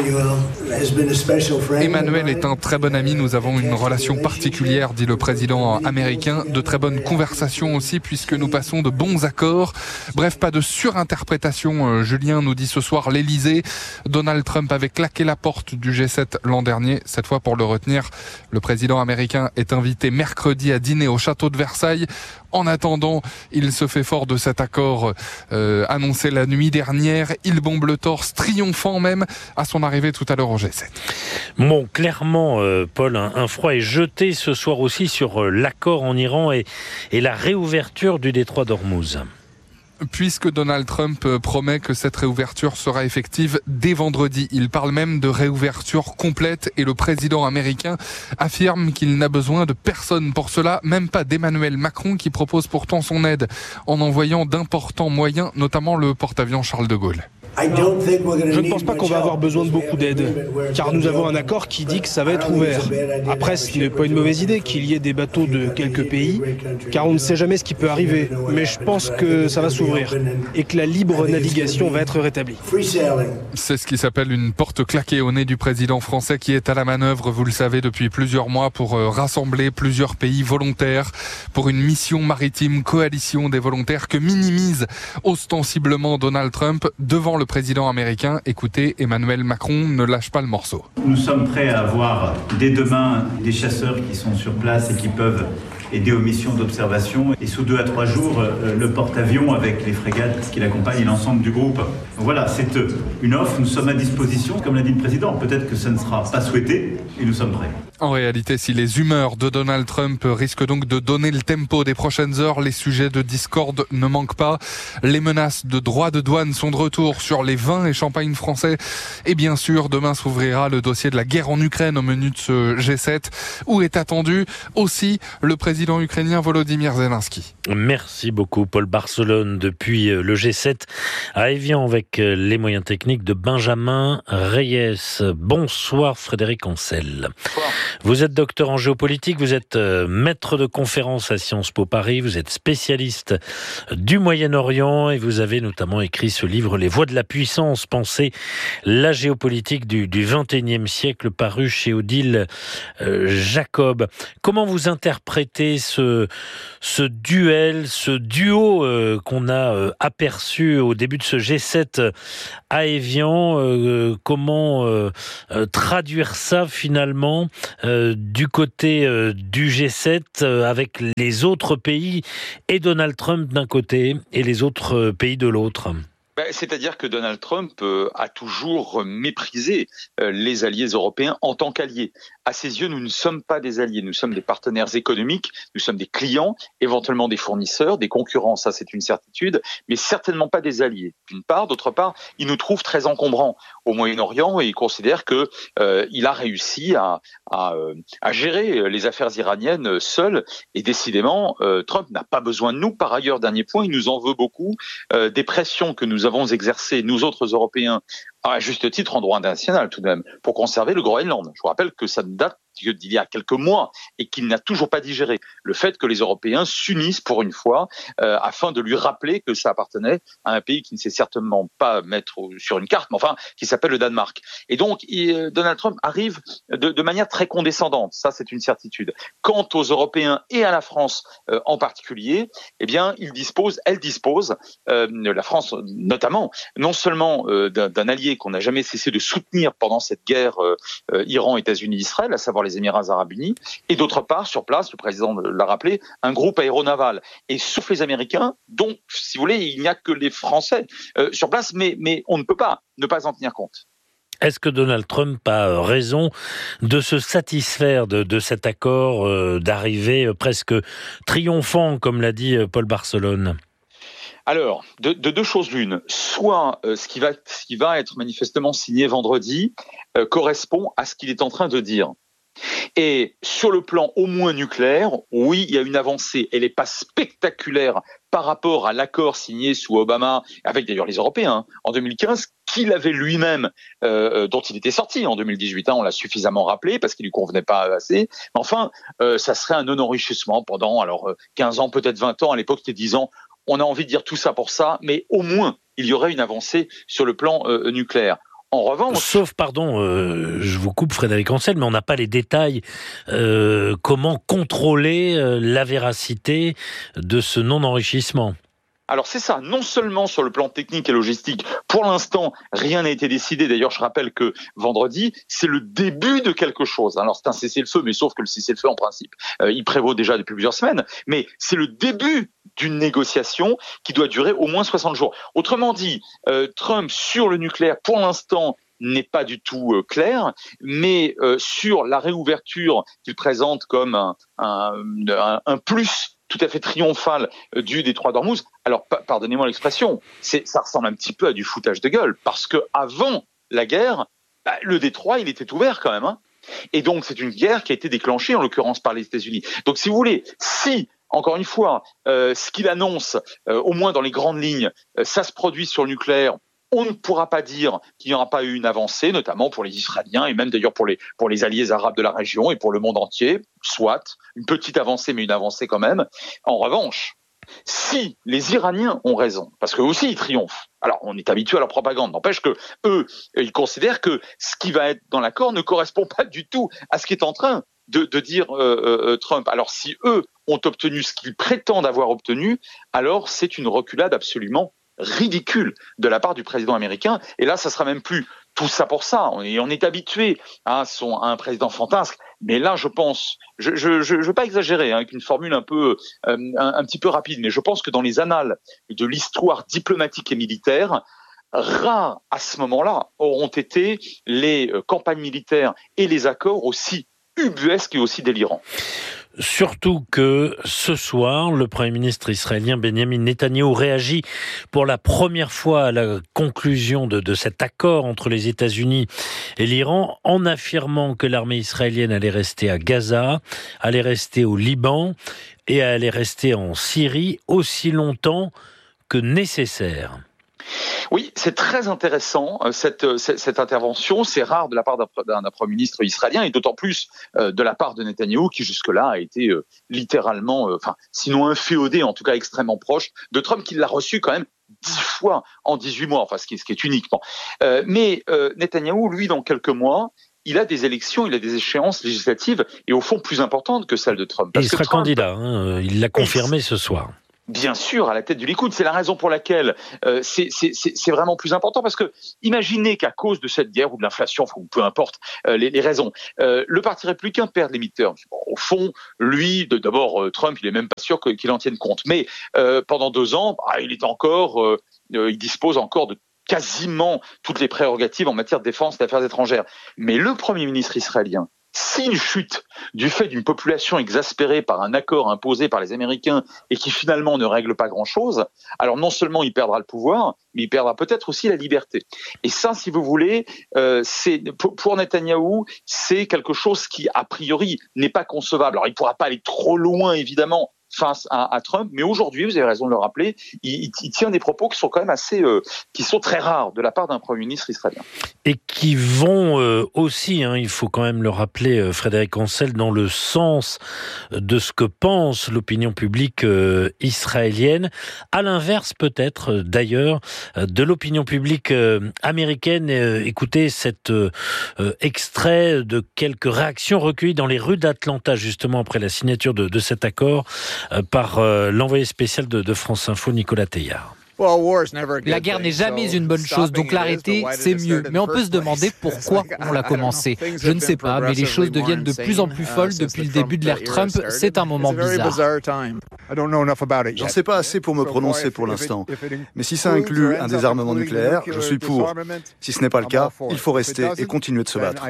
Speaker 9: Emmanuel est un très bon ami, nous avons une relation particulière, dit le président américain, de très bonnes conversations aussi puisque nous passons de bons accords. Bref, pas de surinterprétation, Julien, nous dit ce soir l'Elysée. Donald Trump avait claqué la porte du G sept l'an dernier, cette fois pour le retenir. Le président américain est invité mercredi à dîner au château de Versailles. En attendant, il se fait fort de cet accord euh, annoncé la nuit dernière. Il bombe le torse, triomphant même à son arrivée tout à l'heure au G sept.
Speaker 4: Bon, clairement, euh, Paul, un, un froid est jeté ce soir aussi sur euh, l'accord en Iran et, et la réouverture du détroit d'Ormuz.
Speaker 9: Puisque Donald Trump promet que cette réouverture sera effective dès vendredi. Il parle même de réouverture complète et le président américain affirme qu'il n'a besoin de personne pour cela, même pas d'Emmanuel Macron qui propose pourtant son aide en envoyant d'importants moyens, notamment le porte-avions Charles de Gaulle.
Speaker 22: Je ne pense pas qu'on va avoir besoin de beaucoup d'aide, car nous avons un accord qui dit que ça va être ouvert. Après, ce n'est pas une mauvaise idée qu'il y ait des bateaux de quelques pays, car on ne sait jamais ce qui peut arriver. Mais je pense que ça va s'ouvrir et que la libre navigation va être rétablie.
Speaker 9: C'est ce qui s'appelle une porte claquée au nez du président français qui est à la manœuvre, vous le savez, depuis plusieurs mois pour rassembler plusieurs pays volontaires pour une mission maritime coalition des volontaires que minimise ostensiblement Donald Trump devant le Le président américain. Écoutez, Emmanuel Macron ne lâche pas le morceau.
Speaker 8: Nous sommes prêts à avoir dès demain des chasseurs qui sont sur place et qui peuvent aider aux missions d'observation. Et sous deux à trois jours, euh, le porte-avions avec les frégates qui l'accompagnent et l'ensemble du groupe. Donc voilà, c'est une offre, nous sommes à disposition. Comme l'a dit le président, peut-être que ça ne sera pas souhaité et nous sommes prêts.
Speaker 9: En réalité, si les humeurs de Donald Trump risquent donc de donner le tempo des prochaines heures, les sujets de discorde ne manquent pas. Les menaces de droits de douane sont de retour sur les vins et champagnes français. Et bien sûr, demain s'ouvrira le dossier de la guerre en Ukraine au menu de ce G sept, où est attendu aussi le président ukrainien Volodymyr Zelensky.
Speaker 4: Merci beaucoup Paul Barcelone depuis le G sept à Évian avec les moyens techniques de Benjamin Reyes. Bonsoir Frédéric Ancel. Bonsoir. Vous êtes docteur en géopolitique, vous êtes maître de conférence à Sciences Po Paris, vous êtes spécialiste du Moyen-Orient et vous avez notamment écrit ce livre Les voies de la puissance, penser la géopolitique du, du vingt et unième siècle, paru chez Odile euh, Jacob. Comment vous interprétez ce, ce duel, ce duo euh, qu'on a euh, aperçu au début de ce G sept à Évian, euh, comment euh, euh, traduire ça finalement euh, du côté euh, du G sept euh, avec les autres pays et Donald Trump d'un côté et les autres euh, pays de l'autre?
Speaker 7: Ben, c'est-à-dire que Donald Trump euh, a toujours méprisé euh, les alliés européens en tant qu'alliés. À ses yeux, nous ne sommes pas des alliés, nous sommes des partenaires économiques, nous sommes des clients, éventuellement des fournisseurs, des concurrents, ça c'est une certitude, mais certainement pas des alliés. D'une part, d'autre part, il nous trouve très encombrants au Moyen-Orient et il considère que euh, il a réussi à, à, à gérer les affaires iraniennes seul. Et décidément, euh, Trump n'a pas besoin de nous. Par ailleurs, dernier point, il nous en veut beaucoup euh, des pressions que nous avons exercées, nous autres Européens, à juste titre en droit international tout de même, pour conserver le Groenland. Je vous rappelle que ça date d'il y a quelques mois et qu'il n'a toujours pas digéré le fait que les Européens s'unissent pour une fois euh, afin de lui rappeler que ça appartenait à un pays qui ne sait certainement pas mettre sur une carte, mais enfin qui s'appelle le Danemark. Et donc il, Donald Trump arrive de, de manière très condescendante, ça c'est une certitude. Quant aux Européens et à la France euh, en particulier, eh bien il dispose, elle dispose, euh, la France notamment, non seulement euh, d'un, d'un allié qu'on n'a jamais cessé de soutenir pendant cette guerre euh, euh, Iran-États-Unis-Israël, à savoir les Émirats arabes unis, et d'autre part, sur place, le président l'a rappelé, un groupe aéronaval. Et sauf les Américains, dont, si vous voulez, il n'y a que les Français euh, sur place, mais, mais on ne peut pas ne pas en tenir compte.
Speaker 4: Est-ce que Donald Trump a raison de se satisfaire de, de cet accord, euh, d'arriver presque triomphant, comme l'a dit Paul Barcelone ?
Speaker 7: Alors, de, de deux choses l'une. Soit euh, ce qui va, ce qui va être manifestement signé vendredi euh, correspond à ce qu'il est en train de dire. Et sur le plan au moins nucléaire, oui, il y a une avancée. Elle n'est pas spectaculaire par rapport à l'accord signé sous Obama, avec d'ailleurs les Européens, en deux mille quinze, qu'il avait lui-même, euh, dont il était sorti en deux mille dix-huit. Hein, on l'a suffisamment rappelé parce qu'il lui convenait pas assez. Mais enfin, euh, ça serait un non-enrichissement pendant alors quinze ans, peut-être vingt ans. À l'époque, c'était dix ans. On a envie de dire tout ça pour ça, mais au moins, il y aurait une avancée sur le plan euh, nucléaire. En revanche...
Speaker 4: Sauf, pardon, euh, je vous coupe Frédéric Ancel, mais on n'a pas les détails. Euh, comment contrôler euh, la véracité de ce non-enrichissement ?
Speaker 7: Alors c'est ça, non seulement sur le plan technique et logistique, pour l'instant rien n'a été décidé, d'ailleurs je rappelle que vendredi c'est le début de quelque chose, alors c'est un cessez-le-feu, mais sauf que le cessez-le-feu en principe euh, il prévaut déjà depuis plusieurs semaines, mais c'est le début d'une négociation qui doit durer au moins soixante jours. Autrement dit, euh, Trump sur le nucléaire pour l'instant n'est pas du tout euh, clair, mais euh, sur la réouverture qu'il présente comme un, un, un, un plus tout à fait triomphal du détroit d'Ormuz. Alors, pardonnez-moi l'expression, c'est, ça ressemble un petit peu à du foutage de gueule, parce que avant la guerre, bah, le détroit, il était ouvert quand même. Hein. Et donc, c'est une guerre qui a été déclenchée, en l'occurrence, par les États-Unis. Donc, si vous voulez, si, encore une fois, euh, ce qu'il annonce, euh, au moins dans les grandes lignes, euh, ça se produit sur le nucléaire, on ne pourra pas dire qu'il n'y aura pas eu une avancée, notamment pour les Israéliens et même d'ailleurs pour les, pour les alliés arabes de la région et pour le monde entier, soit une petite avancée, mais une avancée quand même. En revanche, si les Iraniens ont raison, parce qu'eux aussi ils triomphent, alors on est habitué à leur propagande, n'empêche que eux, ils considèrent que ce qui va être dans l'accord ne correspond pas du tout à ce qui est en train de, de dire euh, euh, Trump. Alors si eux ont obtenu ce qu'ils prétendent avoir obtenu, alors c'est une reculade absolument ridicule de la part du président américain. Et là, ça sera même plus tout ça pour ça. On est, on est habitué à, son, à un président fantasque. Mais là, je pense, je ne je, je, je veux pas exagérer, hein, avec une formule un peu, euh, un, un petit peu rapide, mais je pense que dans les annales de l'histoire diplomatique et militaire, rares à ce moment-là auront été les euh, campagnes militaires et les accords aussi ubuesques et aussi délirants.
Speaker 4: Surtout que ce soir, le Premier ministre israélien Benjamin Netanyahou réagit pour la première fois à la conclusion de, de cet accord entre les États-Unis et l'Iran, en affirmant que l'armée israélienne allait rester à Gaza, allait rester au Liban et allait rester en Syrie aussi longtemps que nécessaire.
Speaker 7: Oui, c'est très intéressant cette, cette, cette intervention. C'est rare de la part d'un, d'un, d'un Premier ministre israélien et d'autant plus euh, de la part de Netanyahou qui jusque-là a été euh, littéralement, euh, enfin sinon inféodé, en tout cas extrêmement proche de Trump, qui l'a reçu quand même dix fois en dix-huit mois, enfin ce qui, ce qui est unique. Bon. Euh, mais euh, Netanyahou, lui, dans quelques mois, il a des élections, il a des échéances législatives et au fond plus importantes que celles de Trump.
Speaker 4: Parce et il sera Trump, candidat, hein, il l'a confirmé ce soir.
Speaker 7: Bien sûr, à la tête du Likoud, c'est la raison pour laquelle euh, c'est, c'est, c'est, c'est vraiment plus important, parce que imaginez qu'à cause de cette guerre ou de l'inflation, ou peu importe euh, les, les raisons, euh, le Parti républicain perd les midterms. Bon, au fond, lui, de, d'abord euh, Trump, il est même pas sûr que, qu'il en tienne compte, mais euh, pendant deux ans, bah, il est encore, euh, euh, il dispose encore de quasiment toutes les prérogatives en matière de défense et d'affaires étrangères. Mais le Premier ministre israélien, s'il chute du fait d'une population exaspérée par un accord imposé par les Américains et qui finalement ne règle pas grand-chose, alors non seulement il perdra le pouvoir, mais il perdra peut-être aussi la liberté. Et ça, si vous voulez, euh, c'est pour Netanyahou, c'est quelque chose qui, a priori, n'est pas concevable. Alors il ne pourra pas aller trop loin, évidemment, face à, à Trump, mais aujourd'hui, vous avez raison de le rappeler, il, il tient des propos qui sont quand même assez, euh, qui sont très rares de la part d'un Premier ministre israélien.
Speaker 4: Et qui vont euh, aussi, hein, il faut quand même le rappeler, euh, Frédéric Ancel, dans le sens de ce que pense l'opinion publique euh, israélienne, à l'inverse peut-être euh, d'ailleurs euh, de l'opinion publique euh, américaine. Euh, écoutez cet euh, euh, extrait de quelques réactions recueillies dans les rues d'Atlanta, justement après la signature de, de cet accord, par euh, l'envoyé spécial de, de France Info, Nicolas Teillard.
Speaker 10: La guerre n'est jamais une bonne chose, donc l'arrêter, c'est mieux. Mais on peut se demander pourquoi on l'a commencé. Je ne sais pas, mais les choses deviennent de plus en plus folles depuis le début de l'ère Trump. C'est un moment bizarre.
Speaker 11: J'en sais pas assez pour me prononcer pour l'instant. Mais si ça inclut un désarmement nucléaire, je suis pour. Si ce n'est pas le cas, il faut rester et continuer de se battre.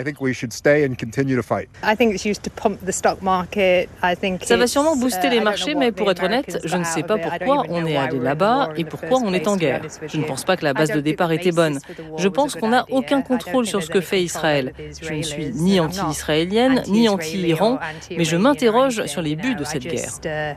Speaker 23: Ça va sûrement booster les marchés, mais pour être honnête, je ne sais pas pourquoi on est allé là-bas et pourquoi on est en guerre. Je ne pense pas que la base de départ était bonne. Je pense qu'on n'a aucun contrôle sur ce que fait Israël. Je ne suis ni anti-israélienne, ni anti-Iran, mais je m'interroge sur les buts de cette guerre.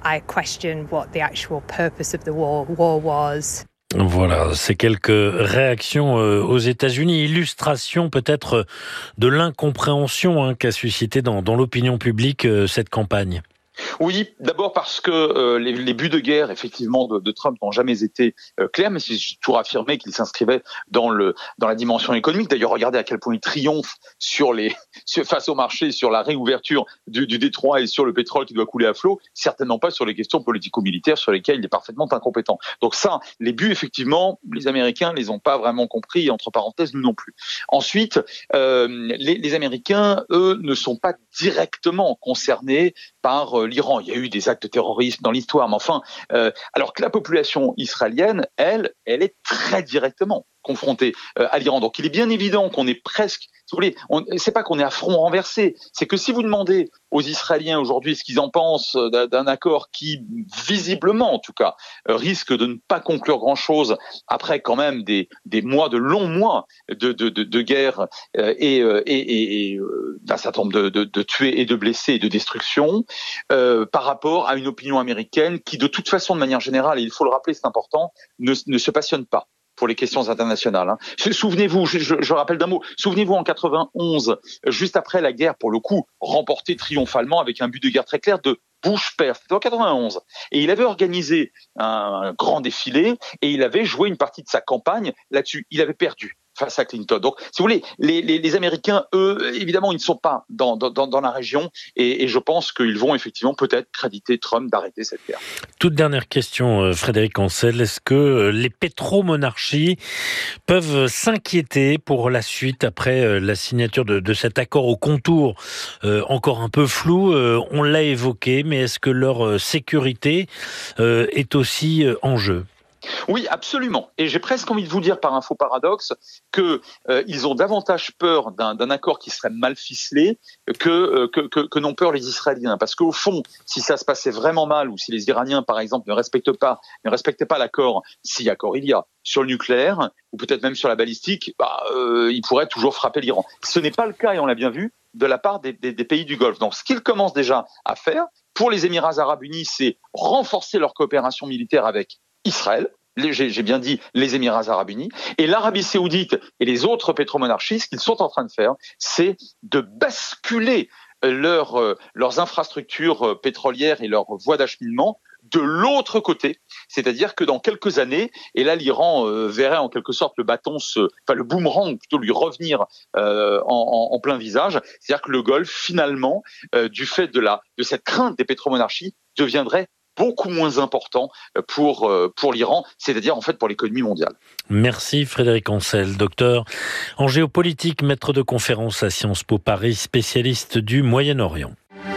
Speaker 4: Voilà, c'est quelques réactions aux États-Unis, illustration peut-être de l'incompréhension hein, qu'a suscité dans, dans l'opinion publique cette campagne.
Speaker 7: Oui, d'abord parce que euh, les, les buts de guerre, effectivement, de, de Trump n'ont jamais été euh, clairs, mais j'ai toujours affirmé qu'il s'inscrivait dans le dans la dimension économique. D'ailleurs, regardez à quel point il triomphe sur les sur, face au marché, sur la réouverture du, du détroit et sur le pétrole qui doit couler à flot, certainement pas sur les questions politico-militaires sur lesquelles il est parfaitement incompétent. Donc ça, les buts, effectivement, les Américains les ont pas vraiment compris, et entre parenthèses, nous non plus. Ensuite, euh, les, les Américains, eux, ne sont pas directement concernés par euh, l'Iran. Il y a eu des actes de terrorisme dans l'histoire, mais enfin, euh, alors que la population israélienne, elle, elle est très directement confrontée euh, à l'Iran. Donc il est bien évident qu'on est presque, si vous voulez, on, c'est pas qu'on est à front renversé, c'est que si vous demandez aux Israéliens aujourd'hui ce qu'ils en pensent d'un, d'un accord qui, visiblement en tout cas, euh, risque de ne pas conclure grand-chose après quand même des, des mois, de longs mois de, de, de, de guerre euh, et, euh, et, et, et euh, d'un certain nombre de, de, de tués et de blessés et de destruction, euh, par rapport à une opinion américaine qui, de toute façon, de manière générale, et il faut le rappeler, c'est important, ne, ne se passionne pas pour les questions internationales. Hein. Souvenez-vous, je, je, je rappelle d'un mot, souvenez-vous en quatre-vingt-onze, juste après la guerre, pour le coup, remportée triomphalement avec un but de guerre très clair de Bush père, c'était en quatre-vingt-onze. Et il avait organisé un grand défilé et il avait joué une partie de sa campagne là-dessus. Il avait perdu face à Clinton. Donc, si vous voulez, les, les, les Américains, eux, évidemment, ils ne sont pas dans, dans, dans la région et, et je pense qu'ils vont effectivement peut-être créditer Trump d'arrêter cette guerre.
Speaker 4: Toute dernière question, Frédéric Ancel. Est-ce que les pétromonarchies peuvent s'inquiéter pour la suite après la signature de, de cet accord au contour euh, encore un peu flou? euh, On l'a évoqué, mais est-ce que leur sécurité euh, est aussi en jeu?
Speaker 7: Oui, absolument. Et j'ai presque envie de vous dire par un faux paradoxe que euh, ils ont davantage peur d'un, d'un accord qui serait mal ficelé que, euh, que, que, que n'ont peur les Israéliens. Parce qu'au fond, si ça se passait vraiment mal ou si les Iraniens, par exemple, ne respectent pas, ne respectaient pas l'accord, si accord il y a, sur le nucléaire ou peut-être même sur la balistique, bah, euh, ils pourraient toujours frapper l'Iran. Ce n'est pas le cas, et on l'a bien vu, de la part des, des, des pays du Golfe. Donc, ce qu'ils commencent déjà à faire pour les Émirats arabes unis, c'est renforcer leur coopération militaire avec Israël. J'ai, j'ai bien dit les Émirats arabes unis, et l'Arabie saoudite et les autres pétromonarchies, ce qu'ils sont en train de faire, c'est de basculer leur, euh, leurs infrastructures pétrolières et leurs voies d'acheminement de l'autre côté. C'est-à-dire que dans quelques années, et là l'Iran euh, verrait en quelque sorte le bâton, se, enfin le boomerang plutôt lui revenir euh, en, en, en plein visage, c'est-à-dire que le Golfe finalement, euh, du fait de, la, de cette crainte des pétromonarchies, deviendrait beaucoup moins important pour, pour l'Iran, c'est-à-dire en fait pour l'économie mondiale.
Speaker 4: Merci Frédéric Ancel, docteur en géopolitique, maître de conférence à Sciences Po Paris, spécialiste du Moyen-Orient.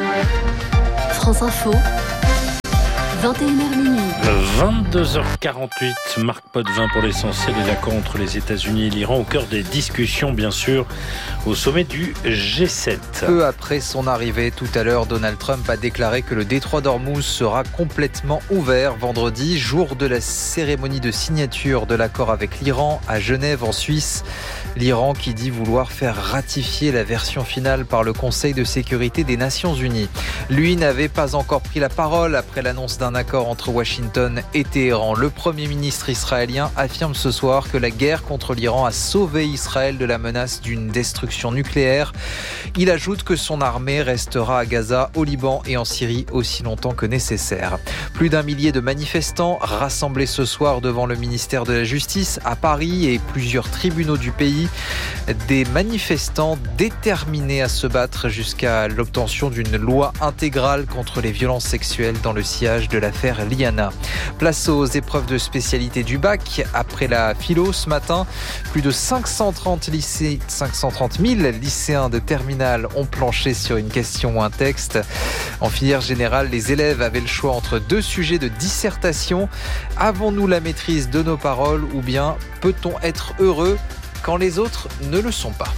Speaker 19: France Info, vingt et une heures minuit.
Speaker 4: vingt-deux heures quarante-huit, Marc Potvin pour l'essentiel des accords entre les États-Unis et l'Iran, au cœur des discussions bien sûr au sommet du G sept.
Speaker 6: Peu après son arrivée tout à l'heure, Donald Trump a déclaré que le détroit d'Ormuz sera complètement ouvert vendredi, jour de la cérémonie de signature de l'accord avec l'Iran à Genève en Suisse. L'Iran qui dit vouloir faire ratifier la version finale par le Conseil de sécurité des Nations Unies. Lui n'avait pas encore pris la parole après l'annonce d'un accord entre Washington et Téhéran. Le Premier ministre israélien affirme ce soir que la guerre contre l'Iran a sauvé Israël de la menace d'une destruction nucléaire. Il ajoute que son armée restera à Gaza, au Liban et en Syrie aussi longtemps que nécessaire. Plus d'un millier de manifestants rassemblés ce soir devant le ministère de la Justice à Paris et plusieurs tribunaux du pays. Des manifestants déterminés à se battre jusqu'à l'obtention d'une loi intégrale contre les violences sexuelles dans le sillage de l'affaire Liana. Place aux épreuves de spécialité du bac. Après la philo ce matin, plus de cinq cent trente lycées, cinq cent trente mille lycéens de terminale ont planché sur une question ou un texte. En filière générale, les élèves avaient le choix entre deux sujets de dissertation. Avons-nous la maîtrise de nos paroles ou bien peut-on être heureux quand les autres ne le sont pas?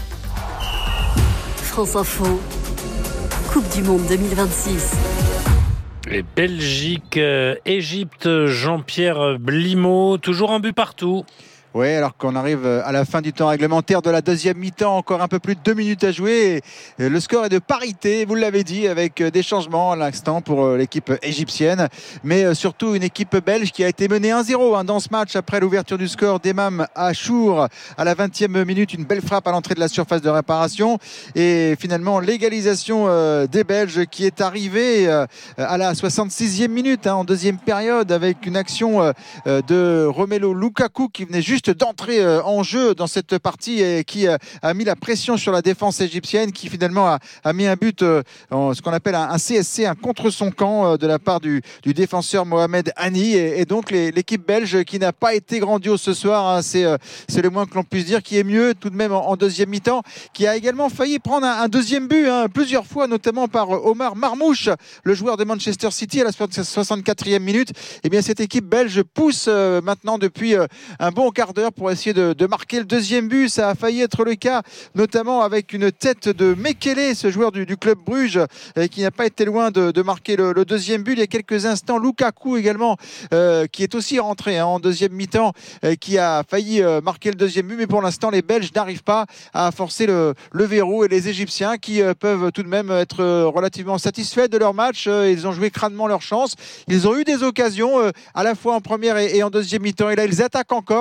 Speaker 19: France Info, Coupe du Monde deux mille vingt-six.
Speaker 4: Et Belgique, euh, Égypte, Jean-Pierre Blimaud, toujours un but partout.
Speaker 16: Oui, alors qu'on arrive à la fin du temps réglementaire de la deuxième mi-temps, encore un peu plus de deux minutes à jouer. Et le score est de parité, vous l'avez dit, avec des changements à l'instant pour l'équipe égyptienne. Mais surtout une équipe belge qui a été menée un zéro hein, dans ce match après l'ouverture du score d'Emam Achour à la vingtième minute. Une belle frappe à l'entrée de la surface de réparation. Et finalement, l'égalisation euh, des Belges qui est arrivée euh, à la soixante-sixième minute hein, en deuxième période avec une action euh, de Romelu Lukaku qui venait juste d'entrer en jeu dans cette partie et qui a mis la pression sur la défense égyptienne qui finalement a, a mis un but, ce qu'on appelle un C S C, un contre son camp de la part du, du défenseur Mohamed Hani et, et donc les, l'équipe belge qui n'a pas été grandiose ce soir, hein, c'est, c'est le moins que l'on puisse dire, qui est mieux tout de même en, en deuxième mi-temps, qui a également failli prendre un, un deuxième but hein, plusieurs fois, notamment par Omar Marmouche, le joueur de Manchester City à la soixante-quatrième minute. Et bien cette équipe belge pousse euh, maintenant depuis euh, un bon quart d'heure pour essayer de, de marquer le deuxième but. Ça a failli être le cas, notamment avec une tête de Mekele, ce joueur du, du club Bruges, euh, qui n'a pas été loin de, de marquer le, le deuxième but. Il y a quelques instants, Lukaku également, euh, qui est aussi rentré hein, en deuxième mi-temps, euh, qui a failli euh, marquer le deuxième but. Mais pour l'instant, les Belges n'arrivent pas à forcer le, le verrou et les Égyptiens qui euh, peuvent tout de même être euh, relativement satisfaits de leur match. Euh, ils ont joué crânement leur chance. Ils ont eu des occasions euh, à la fois en première et, et en deuxième mi-temps. Et là, ils attaquent encore là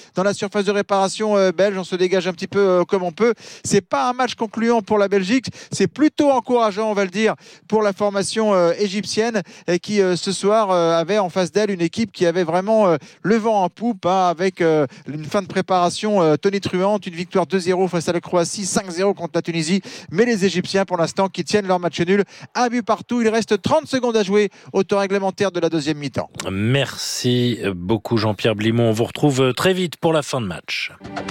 Speaker 16: dans la surface de réparation euh, belge. On se dégage un petit peu euh, comme on peut. C'est pas un match concluant pour la Belgique. C'est plutôt encourageant, on va le dire, pour la formation euh, égyptienne et qui euh, ce soir euh, avait en face d'elle une équipe qui avait vraiment euh, le vent en poupe hein, avec euh, une fin de préparation euh, tonitruante, une victoire deux zéro face à la Croatie, cinq zéro contre la Tunisie. Mais les Égyptiens pour l'instant qui tiennent leur match nul, un but partout. Il reste trente secondes à jouer au temps réglementaire de la deuxième mi-temps.
Speaker 4: Merci beaucoup Jean-Pierre Blimont. On vous retrouve très vite pour la fin de match.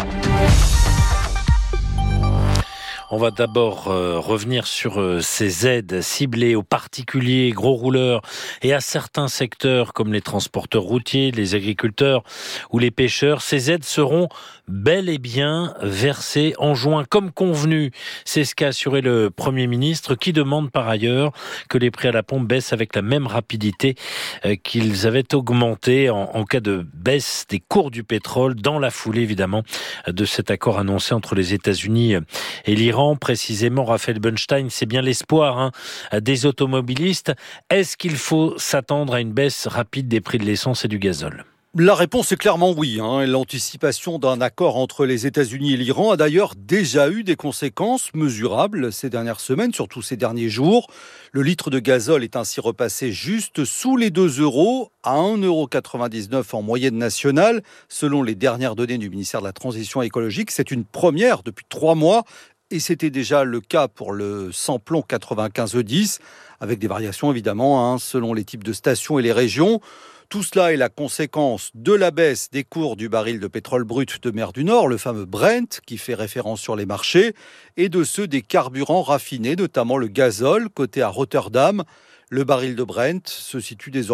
Speaker 4: On va d'abord euh, revenir sur euh, ces aides ciblées aux particuliers, gros rouleurs et à certains secteurs comme les transporteurs routiers, les agriculteurs ou les pêcheurs. Ces aides seront bel et bien versées en juin comme convenu. C'est ce qu'a assuré le Premier ministre qui demande par ailleurs que les prix à la pompe baissent avec la même rapidité euh, qu'ils avaient augmenté en, en cas de baisse des cours du pétrole dans la foulée évidemment de cet accord annoncé entre les États-Unis et l'Iran. Précisément, Raphaël Bunstein, c'est bien l'espoir hein, des automobilistes. Est-ce qu'il faut s'attendre à une baisse rapide des prix de l'essence et du gazole ?
Speaker 3: La réponse est clairement oui. Hein. L'anticipation d'un accord entre les États-Unis et l'Iran a d'ailleurs déjà eu des conséquences mesurables ces dernières semaines, surtout ces derniers jours. Le litre de gazole est ainsi repassé juste sous les deux euros, à un euro quatre-vingt-dix-neuf en moyenne nationale, selon les dernières données du ministère de la Transition écologique. C'est une première depuis trois mois. Et c'était déjà le cas pour le sans-plomb quatre-vingt-quinze E dix, avec des variations évidemment hein, selon les types de stations et les régions. Tout cela est la conséquence de la baisse des cours du baril de pétrole brut de mer du Nord, le fameux Brent, qui fait référence sur les marchés, et de ceux des carburants raffinés, notamment le gazole, coté à Rotterdam. Le baril de Brent se situe désormais